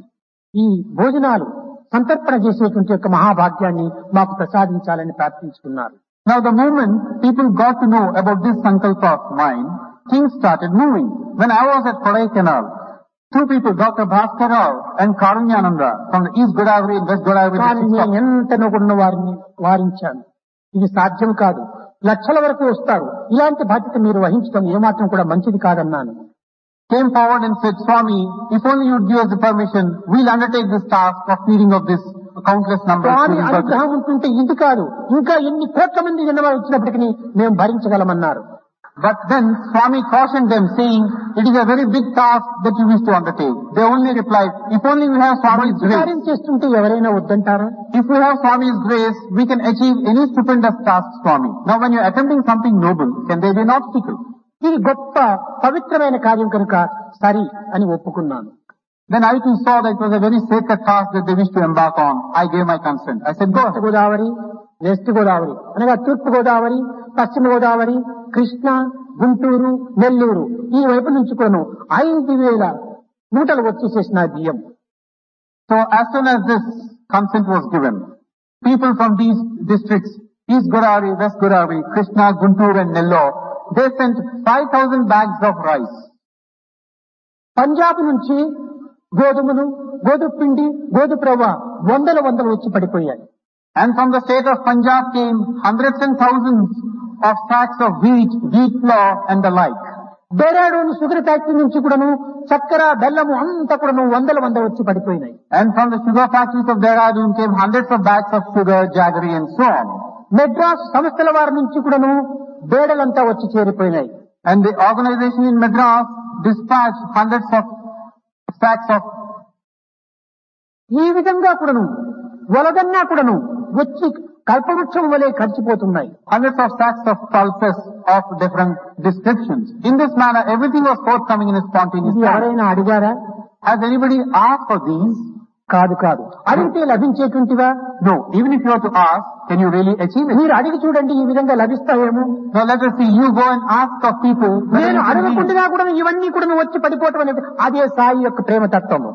ఈ భోజనాలు సంతర్పణ చేసేటువంటి యొక్క మహాభాగ్యాన్ని మాకు ప్రసాదించాలని ప్రార్థించుకున్నారు. Now the moment people got to know about this sankalpa of mine, things started moving. When I was at Kodaikanal, 2 people, Dr. Bhaskar Rao and Karunyananda from the East Godavari and West Godavari districts, ఎంత నొగున్న వారిని వారించాను. ఇది సాధ్యం కాదు, లక్షల వరకు వస్తారు, ఇలాంటి బాధ్యత మీరు వహించడం ఏమాత్రం కూడా మంచిది కాదన్నాను. came forward and said, Swami, if only you would give us the permission, we'll undertake this task of feeding of this countless number of Swamy children. అనుగ్రహం ఉంటుంటే ఇది కాదు, ఇంకా ఎన్ని కోట్ల మంది జనాభా వచ్చినప్పటికీ మేము భరించగలమన్నారు. But then Swami cautioned them, saying, it is a very big task that you wish to undertake. They only replied, if only we have Swami's grace. కార్యం చేస్తుంటే ఎవరైనా వద్దంటారా? If we have Swami's grace, we can achieve any stupendous task, Swami. Now when you are attempting something noble, can there be an obstacle? ఇది గొప్ప పవిత్రమైన కార్యం కనుక సరి అని ఒప్పుకున్నాను. Then I too saw that it was a very sacred task that they wished to embark on. I gave my consent. I said, go ahead. Godavari, west Godavari అనగా తూర్పు గోదావరి, పశ్చిమ గోదావరి, కృష్ణా, గుంటూరు, నెల్లూరు ఈ వైపు నుంచి కూడా 5,000 మూటలు వచ్చేసేసిన బియ్యం. So as soon as this consent was given, people from these districts, East Godavari, West Godavari, Krishna, Guntur and Nellore, they sent 5,000 bags of rice. Punjab నుంచి గోధుమలు, గోధుమ పిండి, గోధుమ రవ్వ వందలు వచ్చి పడిపోయాయి. And from the state of Punjab came hundreds and thousands of sacks of wheat, wheat flour and the like. Dehradun sugar factory నుంచి కూడాను చక్కెర, బెల్లము అంతా కూడాను వందలు వచ్చి పడిపోయినాయి. And from the sugar factories of Dehradun came hundreds of bags of sugar, jaggery and so on. Madras సంస్థల వారి నుంచి కూడాను బేడలంతా వచ్చి చేరిపోయినాయి. And the organization in Madras dispatched hundreds of sacks of. ఈ విధంగా కూడాను వలదన్నా కూడాను వచ్చి కల్పవృక్షం వలె ఖర్చిపోతున్నాయి. Hundreds of sacks of pulses of different descriptions. In this manner, everything was forthcoming in a spontaneous manner. ఎవరైనా అడిగారా? Has anybody asked for these? కాదు. అడిగితే లభించేటువంటివా? No. Even if you were to ask, can you really achieve it? మీరు అడిగి చూడండి, ఈ విధంగా లభిస్తాయేమో. Now let us see. You go and ask of people. నేను అడగకుండా కూడా ఇవన్నీ కూడా వచ్చి పడిపోవటం అనేది అదే సాయి యొక్క ప్రేమ తత్వము.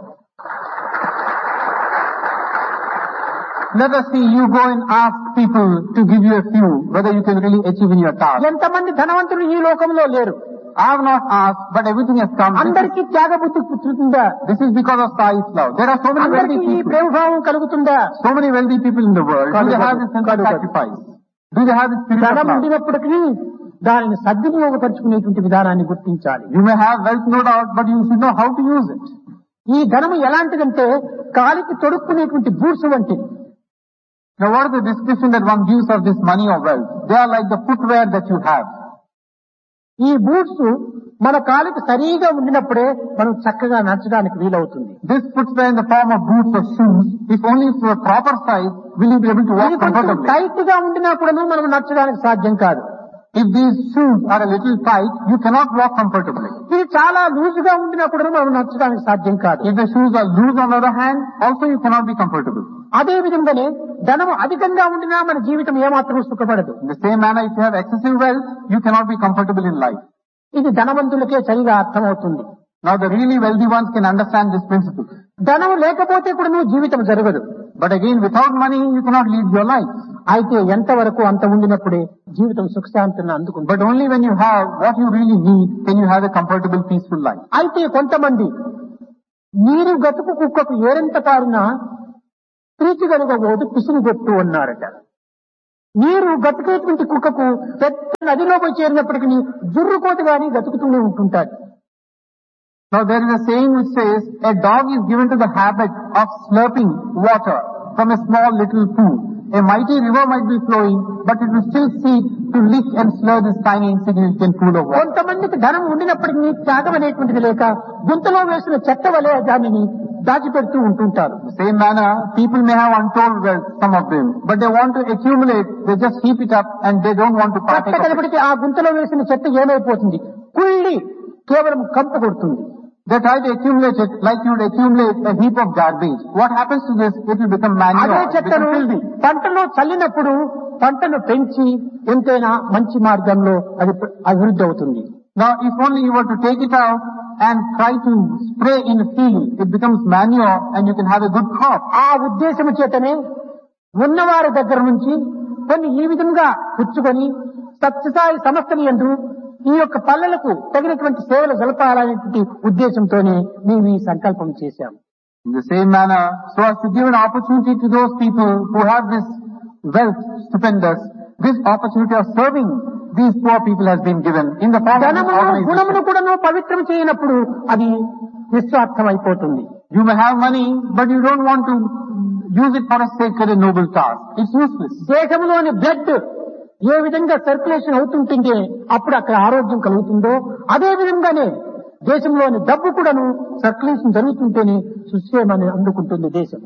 Let us see, you go and ask people to give you a few, whether you can really achieve in your task. ఎంతమంది ధనవంతులు ఈ లోకంలో లేరు? I have not asked, but everything has come. అందరికీ త్యాగబుద్ధి పుట్టుతుందా? This is because of Sai's love. There are so many wealthy అందరికీ ఈ people. ప్రేమభావం కలుగుతుందా? So many wealthy people in the world. Do they have this sense of sacrifice? Do they have this spirit of ధనం love? ఉండినప్పటికీ దానిని సద్వినియోగపరుచుకునేటువంటి విధానాన్ని గుర్తించాలి. You may have wealth, no doubt, but you should know how to use it. ఈ ధనము ఎలాంటిదంటే కాలికి తొడుక్కునేటువంటి boots వంటిది. Now what is the description that one gives of this money or wealth? They are like the footwear that you have. ఈ boots మన కాలికి సరిగా ఉండినప్పుడే మనం చక్కగా నడచడానికి వీలవుతుంది. This footwear in the form of boots or shoes, if only to a proper size, will you be able to walk comfortably. Tight గా ఉండినప్పుడను మనం నడచడానికి సాధ్యం కాదు. If these shoes are a little tight, you cannot walk comfortably. ఇది చాలా loose గా ఉండినప్పుడు మనం నడచడానికి సాధ్యం కాదు. If the shoes are loose on the other hand, also you cannot be comfortable. అదే విధంగానే ధనము అధికంగా ఉండినా మన జీవితం ఏమాత్రం సుఖపడదు. In the same manner, if you have excessive wealth, you cannot be comfortable in life. ఇది ధనవంతులకే సరిగా అర్థమవుతుంది. Now the really wealthy ones can understand this principle. ధనం లేకపోతే కూడా నువ్వు జీవితం జరగదు. But again, without money, you cannot lead your life. అయితే ఎంతవరకు అంత ఉండినప్పుడే జీవితం సుఖశాంతిని అందుకుంటుంది. But only when you have what you really need, can you have a comfortable, peaceful life. అయితే కొంతమంది నీరు గతుకు కుక్కకు ఏరెంత పారినా ప్రీతిగలుగబోదు పిసినిగొట్టు అన్నారట. నీరు గతుకేటువంటి కుక్కకు పెద్ద నదిలో పోయి చేరినప్పటికీ జుర్రుకోత గాని గతుకుతూనే ఉంటుంటాడు. Now there is a saying which says, a dog is given to the habit of slurping water from a small little pool. A mighty river might be flowing, but it will still seek to lick and slur this tiny insignificant pool of water. కొంతమందికి ధనం ఉండినప్పటికీ త్యాగం అనేటువంటిది లేక గుంతలో వేసిన చెత్త వలె దానిని దాచిపెడుతూ ఉంటుంటారు. In the same manner, people may have untold wealth, some of them, but they want to accumulate, they just heap it up and they don't want to partake of it. కట్టకడపడికి ఆ గుంతలో వేసిన చెత్త ఏమైపోతుంది? కుళ్ళి కేవలం కంపు కొడుతుంది. They try to accumulate it like you would accumulate a heap of garbage. What happens to this? It will become అదే manure, చెత్తను become filthy. పంటలో చల్లినప్పుడు పంటను పెంచి ఎంతైనా మంచి మార్గంలో అది అభివృద్ధి అవుతుంది. Now, if only you were to take it out and try to spray in a field, it becomes manure and you can have a good crop. ఆ ఉద్దేశము చేతనే ఉన్నవారి దగ్గర నుంచి కొన్ని ఈ విధంగా పుచ్చుకొని సత్యసాయి సంస్థని యందు ఈ యొక్క పల్లెలకు తగినటువంటి సేవలు జరపాలనేటువంటి ఉద్దేశంతోనే మేము ఈ సంకల్పం చేశాము. In the same manner, so as to give an opportunity to those people who have this wealth stupendous, this opportunity of serving these poor people has been given in the form of an ధనమును గుణమును organization. కూడాను పవిత్రం చేయనప్పుడు అది నిస్వార్థం అయిపోతుంది. You may have money, but you don't want to use it for a sacred and noble task. It's useless. దేశంలోని blood ఏ విధంగా circulation అవుతుంటుంటే అప్పుడు అక్కడ ఆరోగ్యం కలుగుతుందో అదే విధంగానే దేశంలోని డబ్బు కూడాను సర్క్యులేషన్ జరుగుతుంటేనే సుక్షేమాన్ని అందుకుంటుంది దేశం.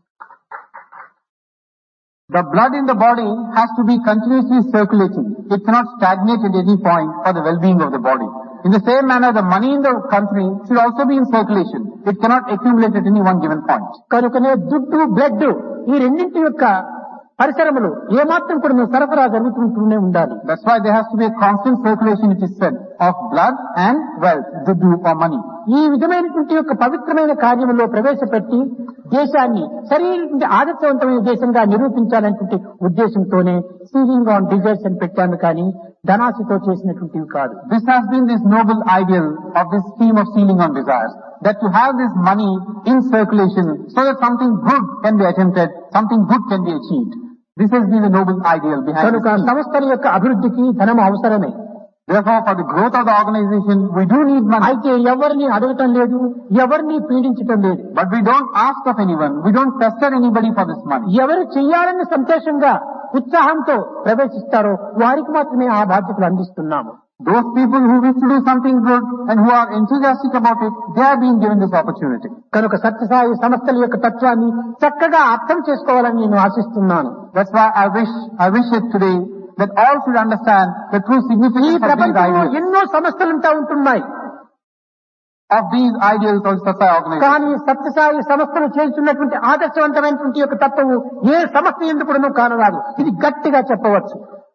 The blood in the body has to be continuously circulating. It cannot stagnate at any point for the well-being of the body. In the same manner, the money in the country should also be in circulation. It cannot accumulate at any one given point. కనుకనే దుడ్డు blood ఈ రెండింటి యొక్క పరిసరములు ఏమాత్రం కూడా సరఫరా జరుగుతుంటూనే ఉండాలి. That's why there has to be a constant circulation, it is said, of blood and wealth, duddu or money. ఈ విధమైనటువంటి యొక్క పవిత్రమైన కార్యములో ప్రవేశపెట్టి దేశాన్ని సరైన ఆదర్శవంతమైన దేశంగా నిరూపించాలనేటువంటి ఉద్దేశంతోనే సీలింగ్ ఆన్ డిజైర్స్ అని పెట్టాను. కానీ ధనాశతో చేసినటువంటివి కాదు. This has been this noble ideal of this scheme of sealing on desires, that to have this money in circulation so that something good can be attempted, something good can be achieved. This has been the noble ideal behind కనుక this scheme. సంస్థల యొక్క అభివృద్ధికి ధనం అవసరమే. Therefore, for the growth of the organization, we do need money. అయితే ఎవరిని అడగటం లేదు, ఎవరిని పీడించటం లేదు. But we don't ask of anyone, we don't pester anybody for this money. ఎవరు చెయ్యాలని సంతోషంగా ఉత్సాహంతో ప్రవేశిస్తారో వారికి మాత్రమే ఆ బాధ్యతలు అందిస్తున్నాము. Those people who wish to do something good and who are enthusiastic about it, they are being given this opportunity. కనుక సత్యసాయి సంస్థల యొక్క తత్వాన్ని చక్కగా అర్థం చేసుకోవాలని నేను ఆశిస్తున్నాను. That's why I wish it today that all should understand the true ఈ significance of these ప్రపంచంలో ideals, ఎన్నో సమస్యలుంటా ఉంటున్నాయి. of these ideals of Satsai organization. కానీ సత్యసాయి సంస్థలు చేస్తున్నటువంటి ఆదర్శవంతమైనటువంటి యొక్క తత్వము ఏ సంస్థ ఎందుకు కానరాదు. ఇది గట్టిగా చెప్పవచ్చు.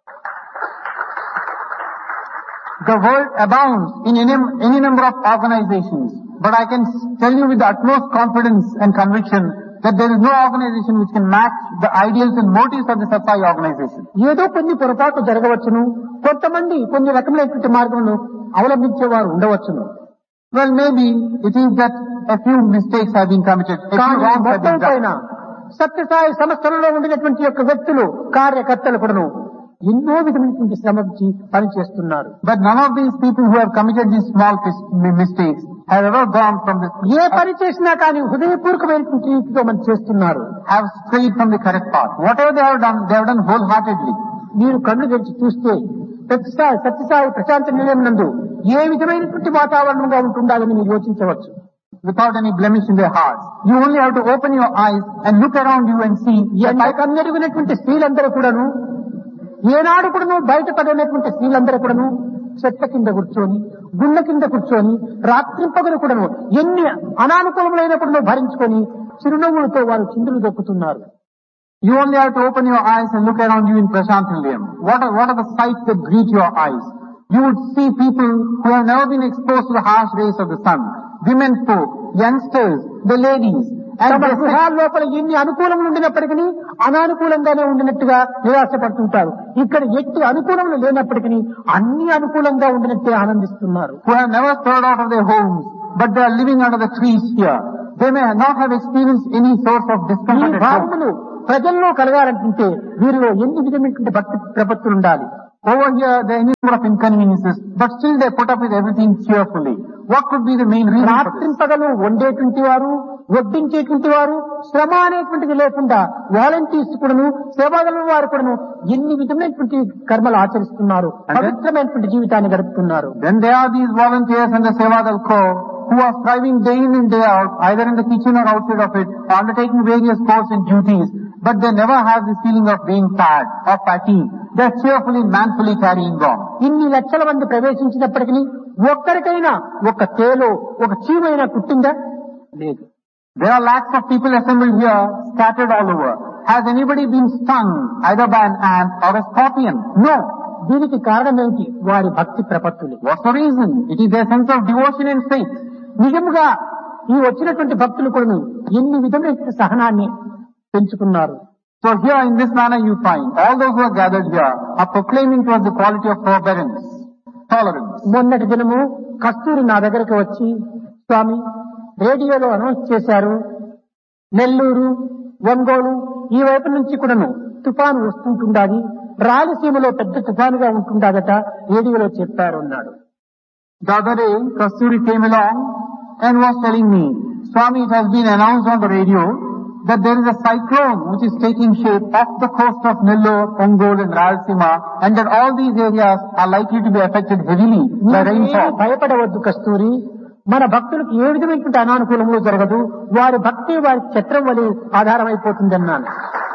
The world abounds in any number of organizations, but I can tell you with the utmost confidence and conviction that there is no organization which can match the ideals and motives of the Satsai organization. ఏదో కొన్ని పొరపాటు జరగవచ్చును, కొంతమంది కొన్ని రకమైనటువంటి మార్గములను అవలంబించేవారు ఉండవచ్చును. Well, maybe it is that a few mistakes have been committed, a few కానీ wrongs have మొత్తం been done. పైన సత్యసాయి సంస్థలలో ఉండినటువంటి యొక్క వ్యక్తులు, కార్యకర్తలు కూడాను ఎన్నో విధమైనటువంటి శ్రమించి పనిచేస్తున్నారు. But none of these people who have committed these small mistakes have ever gone from this, ఏ పని చేసినా కానీ హృదయపూర్వకమైనటువంటి రీతితో మనం చేస్తున్నారు. have strayed from the correct path. Whatever they have done wholeheartedly. మీరు కళ్ళు తెరిచి చూస్తే సత్యసాయి ప్రశాంత నిలయం నందు ఏ విధమైనటువంటి వాతావరణంగా ఉంటుండాలని మీరు యోచించవచ్చు. Without any blemish in their hearts. You only have to open your eyes and look around you and see. కన్నెరుగునటువంటి స్త్రీలందరూ కూడాను, ఏనాడు కూడాను బయటపడినటువంటి స్త్రీలందరూ కూడాను చెట్ల కింద కూర్చొని, గుళ్ళ కింద కూర్చొని, రాత్రింపగలు కూడాను ఎన్ని అనానుకూలములైనప్పుడు భరించుకొని చిరునవ్వులతో వారు చిందులు దొక్కుతున్నారు. You only have to open your eyes and look around you in Prashant Nilayam. What are the sights that greet your eyes? You would see people who have never been exposed to the harsh rays of the sun. Women folk, youngsters, the ladies. తమ గృహాల లోపల ఎన్ని అనుకూలములు ఉండినప్పటికీ అనానుకూలంగానే ఉండినట్టుగా నిరాశపడుతుంటారు. ఇక్కడ ఎట్టి అనుకూలములు లేనప్పటికీ అన్ని అనుకూలంగా ఉండినట్టే ఆనందిస్తున్నారు. Who have never stirred out of their homes, but they are living under the trees here. They may not have experienced any source of discomfort ఈ at home. భావములు ప్రజల్లో కలగాలంటే వీరిలో ఎన్ని విధమైనటువంటి భక్తి ప్రపత్తులు ఉండాలి. Over here, there are any number of inconveniences, but still they put up with everything cheerfully. What could be the main reason for this? రాత్రింపగలు వండేటువంటి వారు, వడ్డించేటువంటి వారు, శ్రమ అనేటువంటిది లేకుండా వాలంటీర్స్ కూడాను, సేవాదళ వారు కూడాను ఎన్ని విధమైనటువంటి కర్మలు ఆచరిస్తున్నారు, పవిత్రమైనటువంటి జీవితాన్ని గడుపుతున్నారు. Then there are these volunteers and the Sevadal Corps who are striving day in and day out, either in the kitchen or outside of it, undertaking various chores and duties, but they never have this feeling of being tired or fatigue. They are cheerfully, manfully carrying on. ఇన్ని లక్షల మంది ప్రవేశించినప్పటికీ ఒక్కరికైనా ఒక తేలో ఒక చీమైనా కుట్టిందా? లేదు. There are lakhs of people assembled here, scattered all over. Has anybody been stung either by an ant or a scorpion? No. దీనికి కారణం ఏంటి? వారి భక్తి ప్రపత్తులు. What's the reason? It is their sense of devotion and faith. నిజముగా ఈ వచ్చినటువంటి భక్తులు కూడా ఎన్ని విధమైన సహనాన్ని పెంచుకున్నారు. So here in this manner you find all those who are gathered here are proclaiming towards the quality of forbearance, tolerance. మొన్నటి దినము కస్తూరి నా దగ్గరకు వచ్చి, స్వామి రేడియోలో అనౌన్స్ చేశారు, నెల్లూరు, ఒంగోలు ఈ వైపు నుంచి కూడాను తుఫాను వస్తుంటుండాలి, రాయలసీమలో పెద్ద తుఫానుగా ఉంటుండదట, రేడియోలో చెప్పారు అన్నాడు. The other day, Kasturi came along and was telling me, Swami, it has been announced on the radio that there is a cyclone which is taking shape off the coast of Nellore, Ongole and Rayalaseema, and that all these areas are likely to be affected heavily by rainfall. భయపడవద్దు కస్తూరి, మన భక్తులకు ఏ విధమైనటువంటి అనానుకూలంలో జరగదు, వారి భక్తి వారి ఛత్రం వలె ఆధారమైపోతుంది అన్నాను.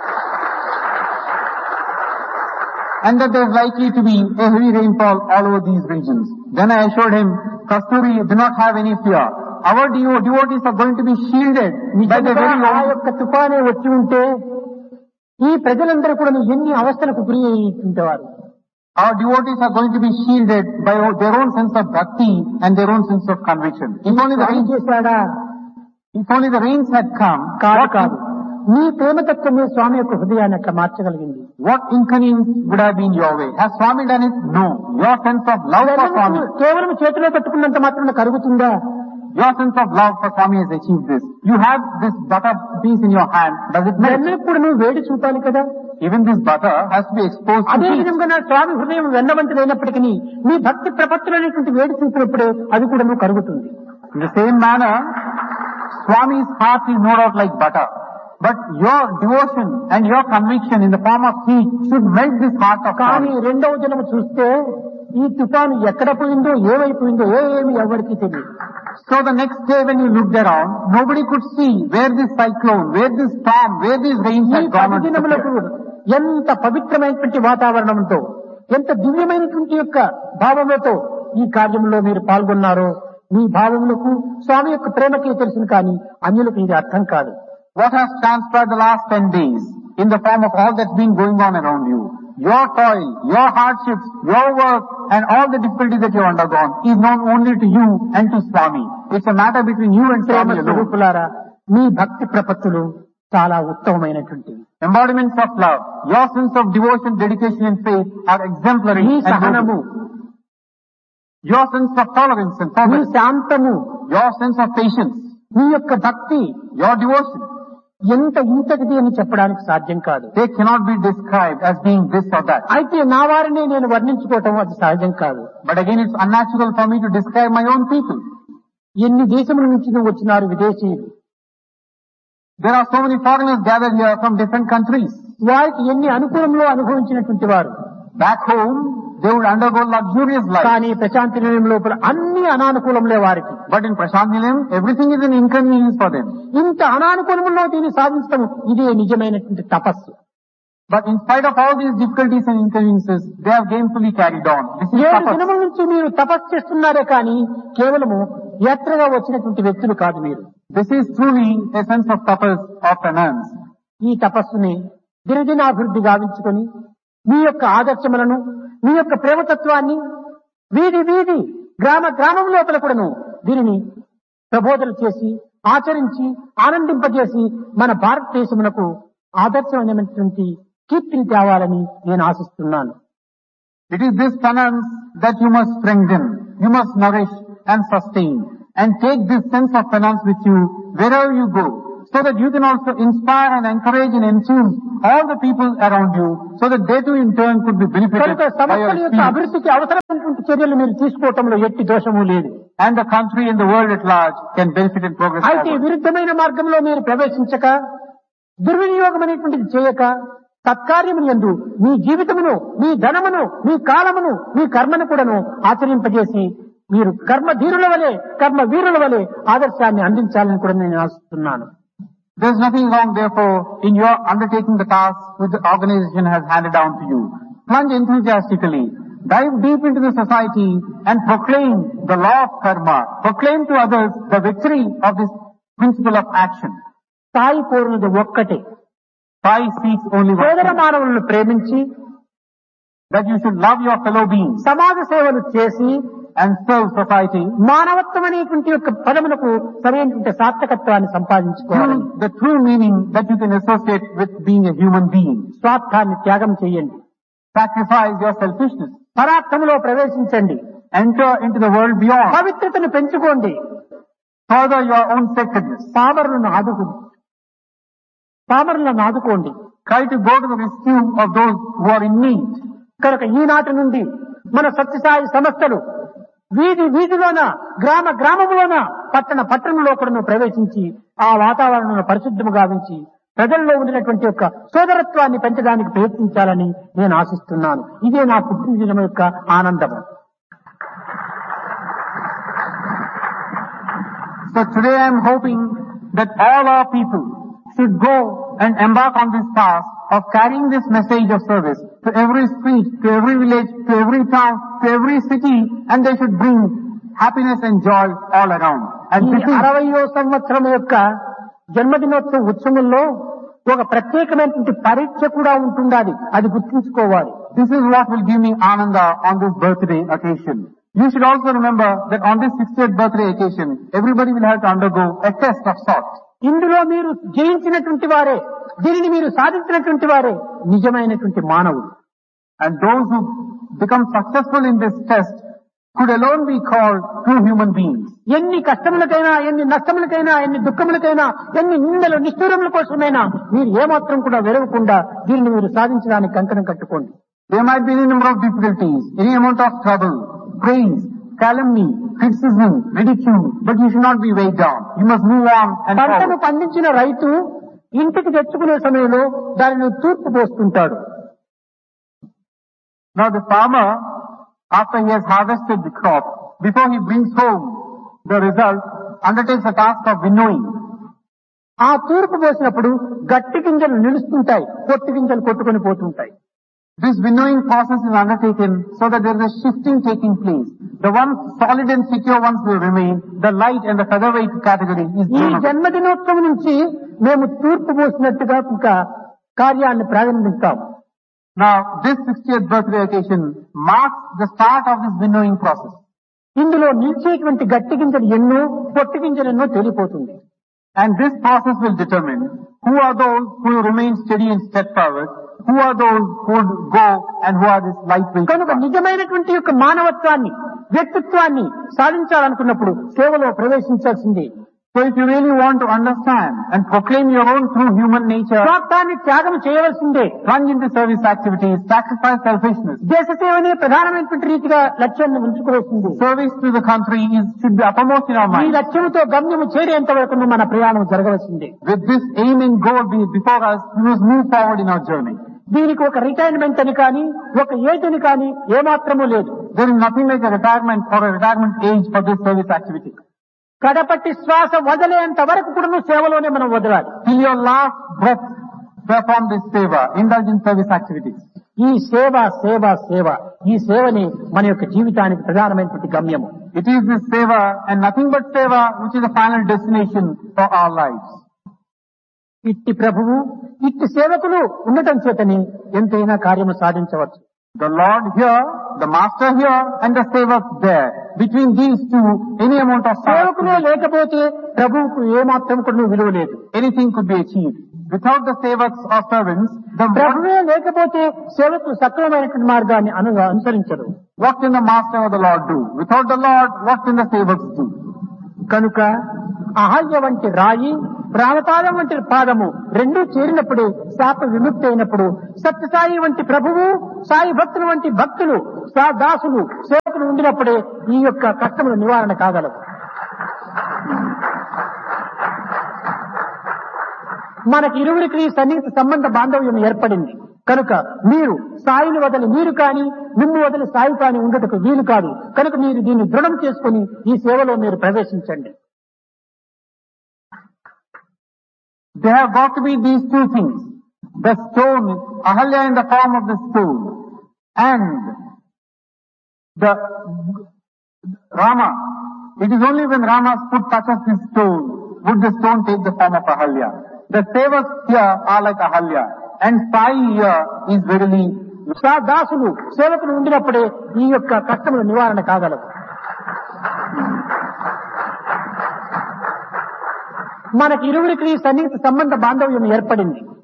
And that there is likely to be a heavy rainfall all over these regions. Then I assured him, Kasturi, do not have any fear. Our devotees are going to be shielded by the very ఆ యొక్క తుఫానే వచ్చి ఉంటే ఈ ప్రజలందరూ కూడా ఎన్ని అవస్థలకు గురి అయ్యేవారు. Our devotees are going to be shielded by their own sense of bhakti and their own sense of conviction. If only the rains had come, కాదు. నీ ప్రేమతత్వమే స్వామి యొక్క హృదయాన్ని అట్లా మార్చగలిగింది. What inconvenience would have been your way? Has Swami done it? No. Your sense of love for Swami. కేవలం చేతిలో పట్టుకున్నంత మాత్రం కరుగుతుందా? Your sense of love for Swami has achieved this. You have this butter piece in your hand. Does it melt? ఇప్పుడు నువ్వు వేడి చూపాలి కదా. Even this butter has to be exposed to అదే heat. విధంగా నా స్వామి హృదయం వెన్నవంతులైనప్పటికీ నీ భక్తి ప్రపత్తులైనటువంటి వేడి చూపినప్పుడే అది కూడా నువ్వు కరుగుతుంది. In the same manner, Swami's heart is no doubt like butter. But your devotion and your conviction in the form of heat should melt this heart of కానీ Swami. రెండవ జన్మ చూస్తే ఈ తుఫాను ఎక్కడ పోయిందో ఏమైపోయిందో ఏమీ ఎవరికి తెలియదు. So the next day when you looked around, nobody could see where this cyclone, where this storm, where these rains ఈ had gone. 10 దినములకు ఎంత పవిత్రమైనటువంటి వాతావరణంతో, ఎంత దివ్యమైనటువంటి యొక్క భావములతో ఈ కార్యంలో మీరు పాల్గొన్నారో మీ భావములకు స్వామి యొక్క ప్రేమకే తెలుసును కానీ అన్యులకు ఇది అర్థం కాదు. What has transpired the last 10 days in the form of all that's been going on around you, your toil, your hardships, your work and all the difficulties that you have undergone is known only to you and to Swami. It's a matter between you and Prema Swami alone. స్వరూపులారా, మీ భక్తి ప్రపత్తులు చాలా ఉత్తమమైనటువంటివి. Embodiments of love, your sense of devotion, dedication and faith are exemplary. Me and సహనము, noble. Your sense of tolerance and me forbearance, శాంతము, your sense of patience, మీ యొక్క భక్తి your devotion, ఎంత ఇంతటిది అని చెప్పడానికి సాధ్యం కాదు. they cannot be described as being this or that. అయితే నా వారిని నేను వర్ణించుకోవటం అది సహజం కాదు. But again, it's unnatural for me to describe my own people. ఎన్ని దేశముల నుంచి వచ్చినారు విదేశీయులు, There are so many foreigners gathered here from different countries. వారికి ఎన్ని అనుకూలంలో అనుభవించినటువంటి వారు. Back home, they would undergo luxurious life. కానీ ప్రశాంతి నిలయం లోపల అన్ని అనానుకూలంలే వారికి. But in Prashant Nilayam, everything is an inconvenience for them. ఇంత అనానుకూలంలో దీన్ని సాధించడం ఇదే నిజమైనటువంటి తపస్సు. But in spite of all these difficulties and inconveniences, they have gainfully carried on. This is 7 tapas. దినముల నుంచి మీరు తపస్సు చేస్తున్నారే కానీ కేవలము యాత్రగా వచ్చినటువంటి వ్యక్తులు కాదు మీరు. This is truly a sense of tapas of penance. ఈ తపస్సుని దినదినాభివృద్ధి గావించుకొని మీ యొక్క ఆదర్శములను, మీ యొక్క ప్రేమతత్వాన్ని వీధి వీధి గ్రామ గ్రామం లోపల కూడాను దీనిని ప్రబోధన చేసి ఆచరించి ఆనందింపజేసి మన భారతదేశమునకు ఆదర్శమైనటువంటి కీర్తిని తేవాలని నేను ఆశిస్తున్నాను. It is this penance that you must strengthen, you must nourish and sustain, and take this sense of penance with you wherever you go, so that you can also inspire and encourage and enthuse all the people around you, so that they too in turn could be benefited కనుక by your సమస్యల యొక్క experience. అభివృద్ధికి అవసరమైనటువంటి చర్యలు మీరు తీసుకోవటంలో ఎట్టి దోషము లేదు. And the country and the world at large can benefit and progress అయితే forward. విరుద్ధమైన మార్గంలో మీరు ప్రవేశించక, దుర్వినియోగం అనేటువంటిది చేయక, సత్కార్యములు యందు మీ జీవితమును, మీ ధనమును, మీ కాలమును, మీ కర్మను కూడాను ఆచరింపజేసి మీరు కర్మధీరుల వలె, కర్మ వీరుల వలె ఆదర్శాన్ని అందించాలని కూడా నేను ఆశిస్తున్నాను. There is nothing wrong, therefore, in your undertaking the task which the organization has handed down to you. Plunge enthusiastically, dive deep into the society and proclaim the law of karma. Proclaim to others the victory of this principle of action. స్థాయి కోరినది ఒక్కటే, Sai seeks only one సోదర thing, మానవులను ప్రేమించి that you should love your fellow beings సమాజ సేవలు చేసి and serve society. మానవత్వం అనేటువంటి యొక్క పదమునకు సరైనటువంటి సార్థకత్వాన్ని సంపాదించుకోవాలి. The true meaning that you can associate with being a human being. స్వార్థాన్ని త్యాగం చేయండి, Sacrifice your selfishness. పరార్థములో ప్రవేశించండి, Enter into the world beyond. పవిత్రతను పెంచుకోండి, Further your own sacredness. పామరులను ఆదుకోండి. Try to go to the rescue of those who are in need. కనుక ఈనాటి నుండి మన సత్యసాయి సంస్థలు వీధి వీధిలోన, గ్రామ గ్రామములోన, పట్టణ పట్టణంలో కూడా ప్రవేశించి ఆ వాతావరణాన్ని పరిశుద్ధము గావించి ప్రజల్లో ఉండినటువంటి యొక్క సోదరత్వాన్ని పెంచడానికి ప్రయత్నించాలని నేను ఆశిస్తున్నాను. ఇదే నా పుట్టినదినం యొక్క ఆనందము. So today I am hoping that all our people should go and embark on this task of carrying this message of service to every street, to every village, to every town, to every city, and they should bring happiness and joy all around. And ఈ this is 60వ సంవత్సరం యొక్క జన్మదినోత్సవ ఉత్సవంలో ఒక ప్రత్యేకమైనటువంటి పరీక్ష కూడా ఉంటుండాలి, అది గుర్తుంచుకోవాలి. This is what will give me ananda on this birthday occasion. You should also remember that on this 60th birthday occasion, everybody will have to undergo a test of sorts. ఇందులో మీరు జయించినటువంటి వారే, దీనిని మీరు సాధించినటువంటి వారే నిజమైనటువంటి మానవుడు. And those who become successful in this test could alone be called true human beings. ఎన్ని కష్టములకైనా, ఎన్ని నష్టములకైనా, ఎన్ని దుఃఖములకైనా, ఎన్ని నిందలు నిష్ఠూరముల కోసమైనా మీరు ఏమాత్రం కూడా వెరవకుండా దీనిని మీరు సాధించడానికి కంకణం కట్టుకోండి. There might be any number of difficulties, any amount of trouble, praise, calumny, criticism, ridicule, but you should not be weighed down. You must move on and పంటను forward. పండించిన రైతు ఇంటికి తెచ్చుకునే సమయంలో దానిని తూర్పు పోస్తుంటాడు. Now the farmer, after he has harvested the crop, before he brings home the result, undertakes a task of winnowing. ఆ తూర్పు పోసినప్పుడు గట్టి గింజలు నిలుస్తుంటాయి, పొట్టి గింజలు కొట్టుకొని పోతుంటాయి. This winnowing process is undertaken so that there is a shifting taking place. The ones solid and secure ones will remain. The light and the featherweight category is ఈ blown away. జన్మదినోత్సవం నుంచి మేము తూర్పు పోసినట్టుగా ఇంకా కార్యాన్ని ప్రారంభిస్తాం. Now this 60th birthday occasion marks the start of this winnowing process. ఇందులో నిలిచేటువంటి గట్టి గింజలు ఎన్నో, పొట్టి గింజలు ఎన్నో తేలిపోతుంది. And this process will determine who are those who remain steady and steadfast, who are those who would go and who are this lightweight. కనుక నిజమైనటువంటి యొక్క మానవత్వాన్ని, వ్యక్తిత్వాన్ని సాధించాలనుకున్నప్పుడు సేవలో ప్రవేశించాల్సింది. So if you really want to understand and proclaim your own true human nature, స్వార్థాన్ని త్యాగం చేయవలసిందే. plunge into service activities, sacrifice selfishness. దేశ సేవనే ప్రధానమైనటువంటి రీతిగా లక్ష్యాన్ని ఉంచుకోవాల్సింది. Service to the country should be uppermost in our ఈ minds. లక్ష్యంతో గమ్యము చేరేంత వరకు మన ప్రయాణం జరగవలసిందే. With this aim and goal before us, we must move forward in our journey. దీనికి ఒక రిటైర్మెంట్ అని కానీ, ఒక ఏజ్ అని కానీ ఏమాత్రమూ లేదు. There is nothing like a retirement or a retirement age for this service activity. కడపట్టి శ్వాస వదిలేంత వరకు కూడా సేవలోనే మనం వదలాలి. Till your last breath, perform this seva, indulge in service activities. ఈ సేవ సేవ సేవ, ఈ సేవని మన యొక్క జీవితానికి ప్రధానమైనటువంటి గమ్యము. It is this seva and nothing but seva which is the final destination for our lives. ఇట్టి ప్రభువు, ఇట్టి సేవకులు ఉండటం చేతని ఎంతైనా కార్యము సాధించవచ్చు. The Lord here, the Master here, and the Sevak there. Between these two, any amount of సేవకులే లేకపోతే ప్రభువుకు ఏమాత్రం కూడా విలువ లేదు. anything could be achieved. Without the Sevaks or servants, ప్రభువే లేకపోతే సేవకు సక్రమమైనటువంటి మార్గాన్ని అనుసరించరు. what can the Master or the Lord do? Without the Lord, what can the Sevaks do? కనుక అహల్య వంటి రాయి, ప్రాణపాదం వంటి పాదము రెండూ చేరినప్పుడు, శాప విముక్తి అయినప్పుడు, సత్యసాయి వంటి ప్రభువు, సాయి భక్తులు వంటి భక్తులు, దాసులు, సేవకులు ఉండినప్పుడే ఈ యొక్క కష్టముల నివారణ కాగలవు. మనకి ఇరువురికి సన్నిహిత సంబంధ బాంధవ్యం ఏర్పడింది. కనుక మీరు సాయిని వదిలి మీరు కానీ, మిమ్ము వదిలి సాయి కానీ ఉండటకు వీలు కాదు. కనుక మీరు దీన్ని దృఢం చేసుకుని ఈ సేవలో మీరు ప్రవేశించండి. There have got to be these two things. The stone, Ahalya in the form of the stone, and the Rama. It is only when Rama's foot touches this stone would the stone take the form of Ahalya. The Sevaks here are like Ahalya, and Sai here is verily దాసులు, సేవకులు ఉండినప్పుడే ఈ యొక్క కష్టముల నివారణ కాగలవు. మనకి ఇరువురికి సన్నిహిత సంబంధ బాంధవ్యం ఏర్పడింది.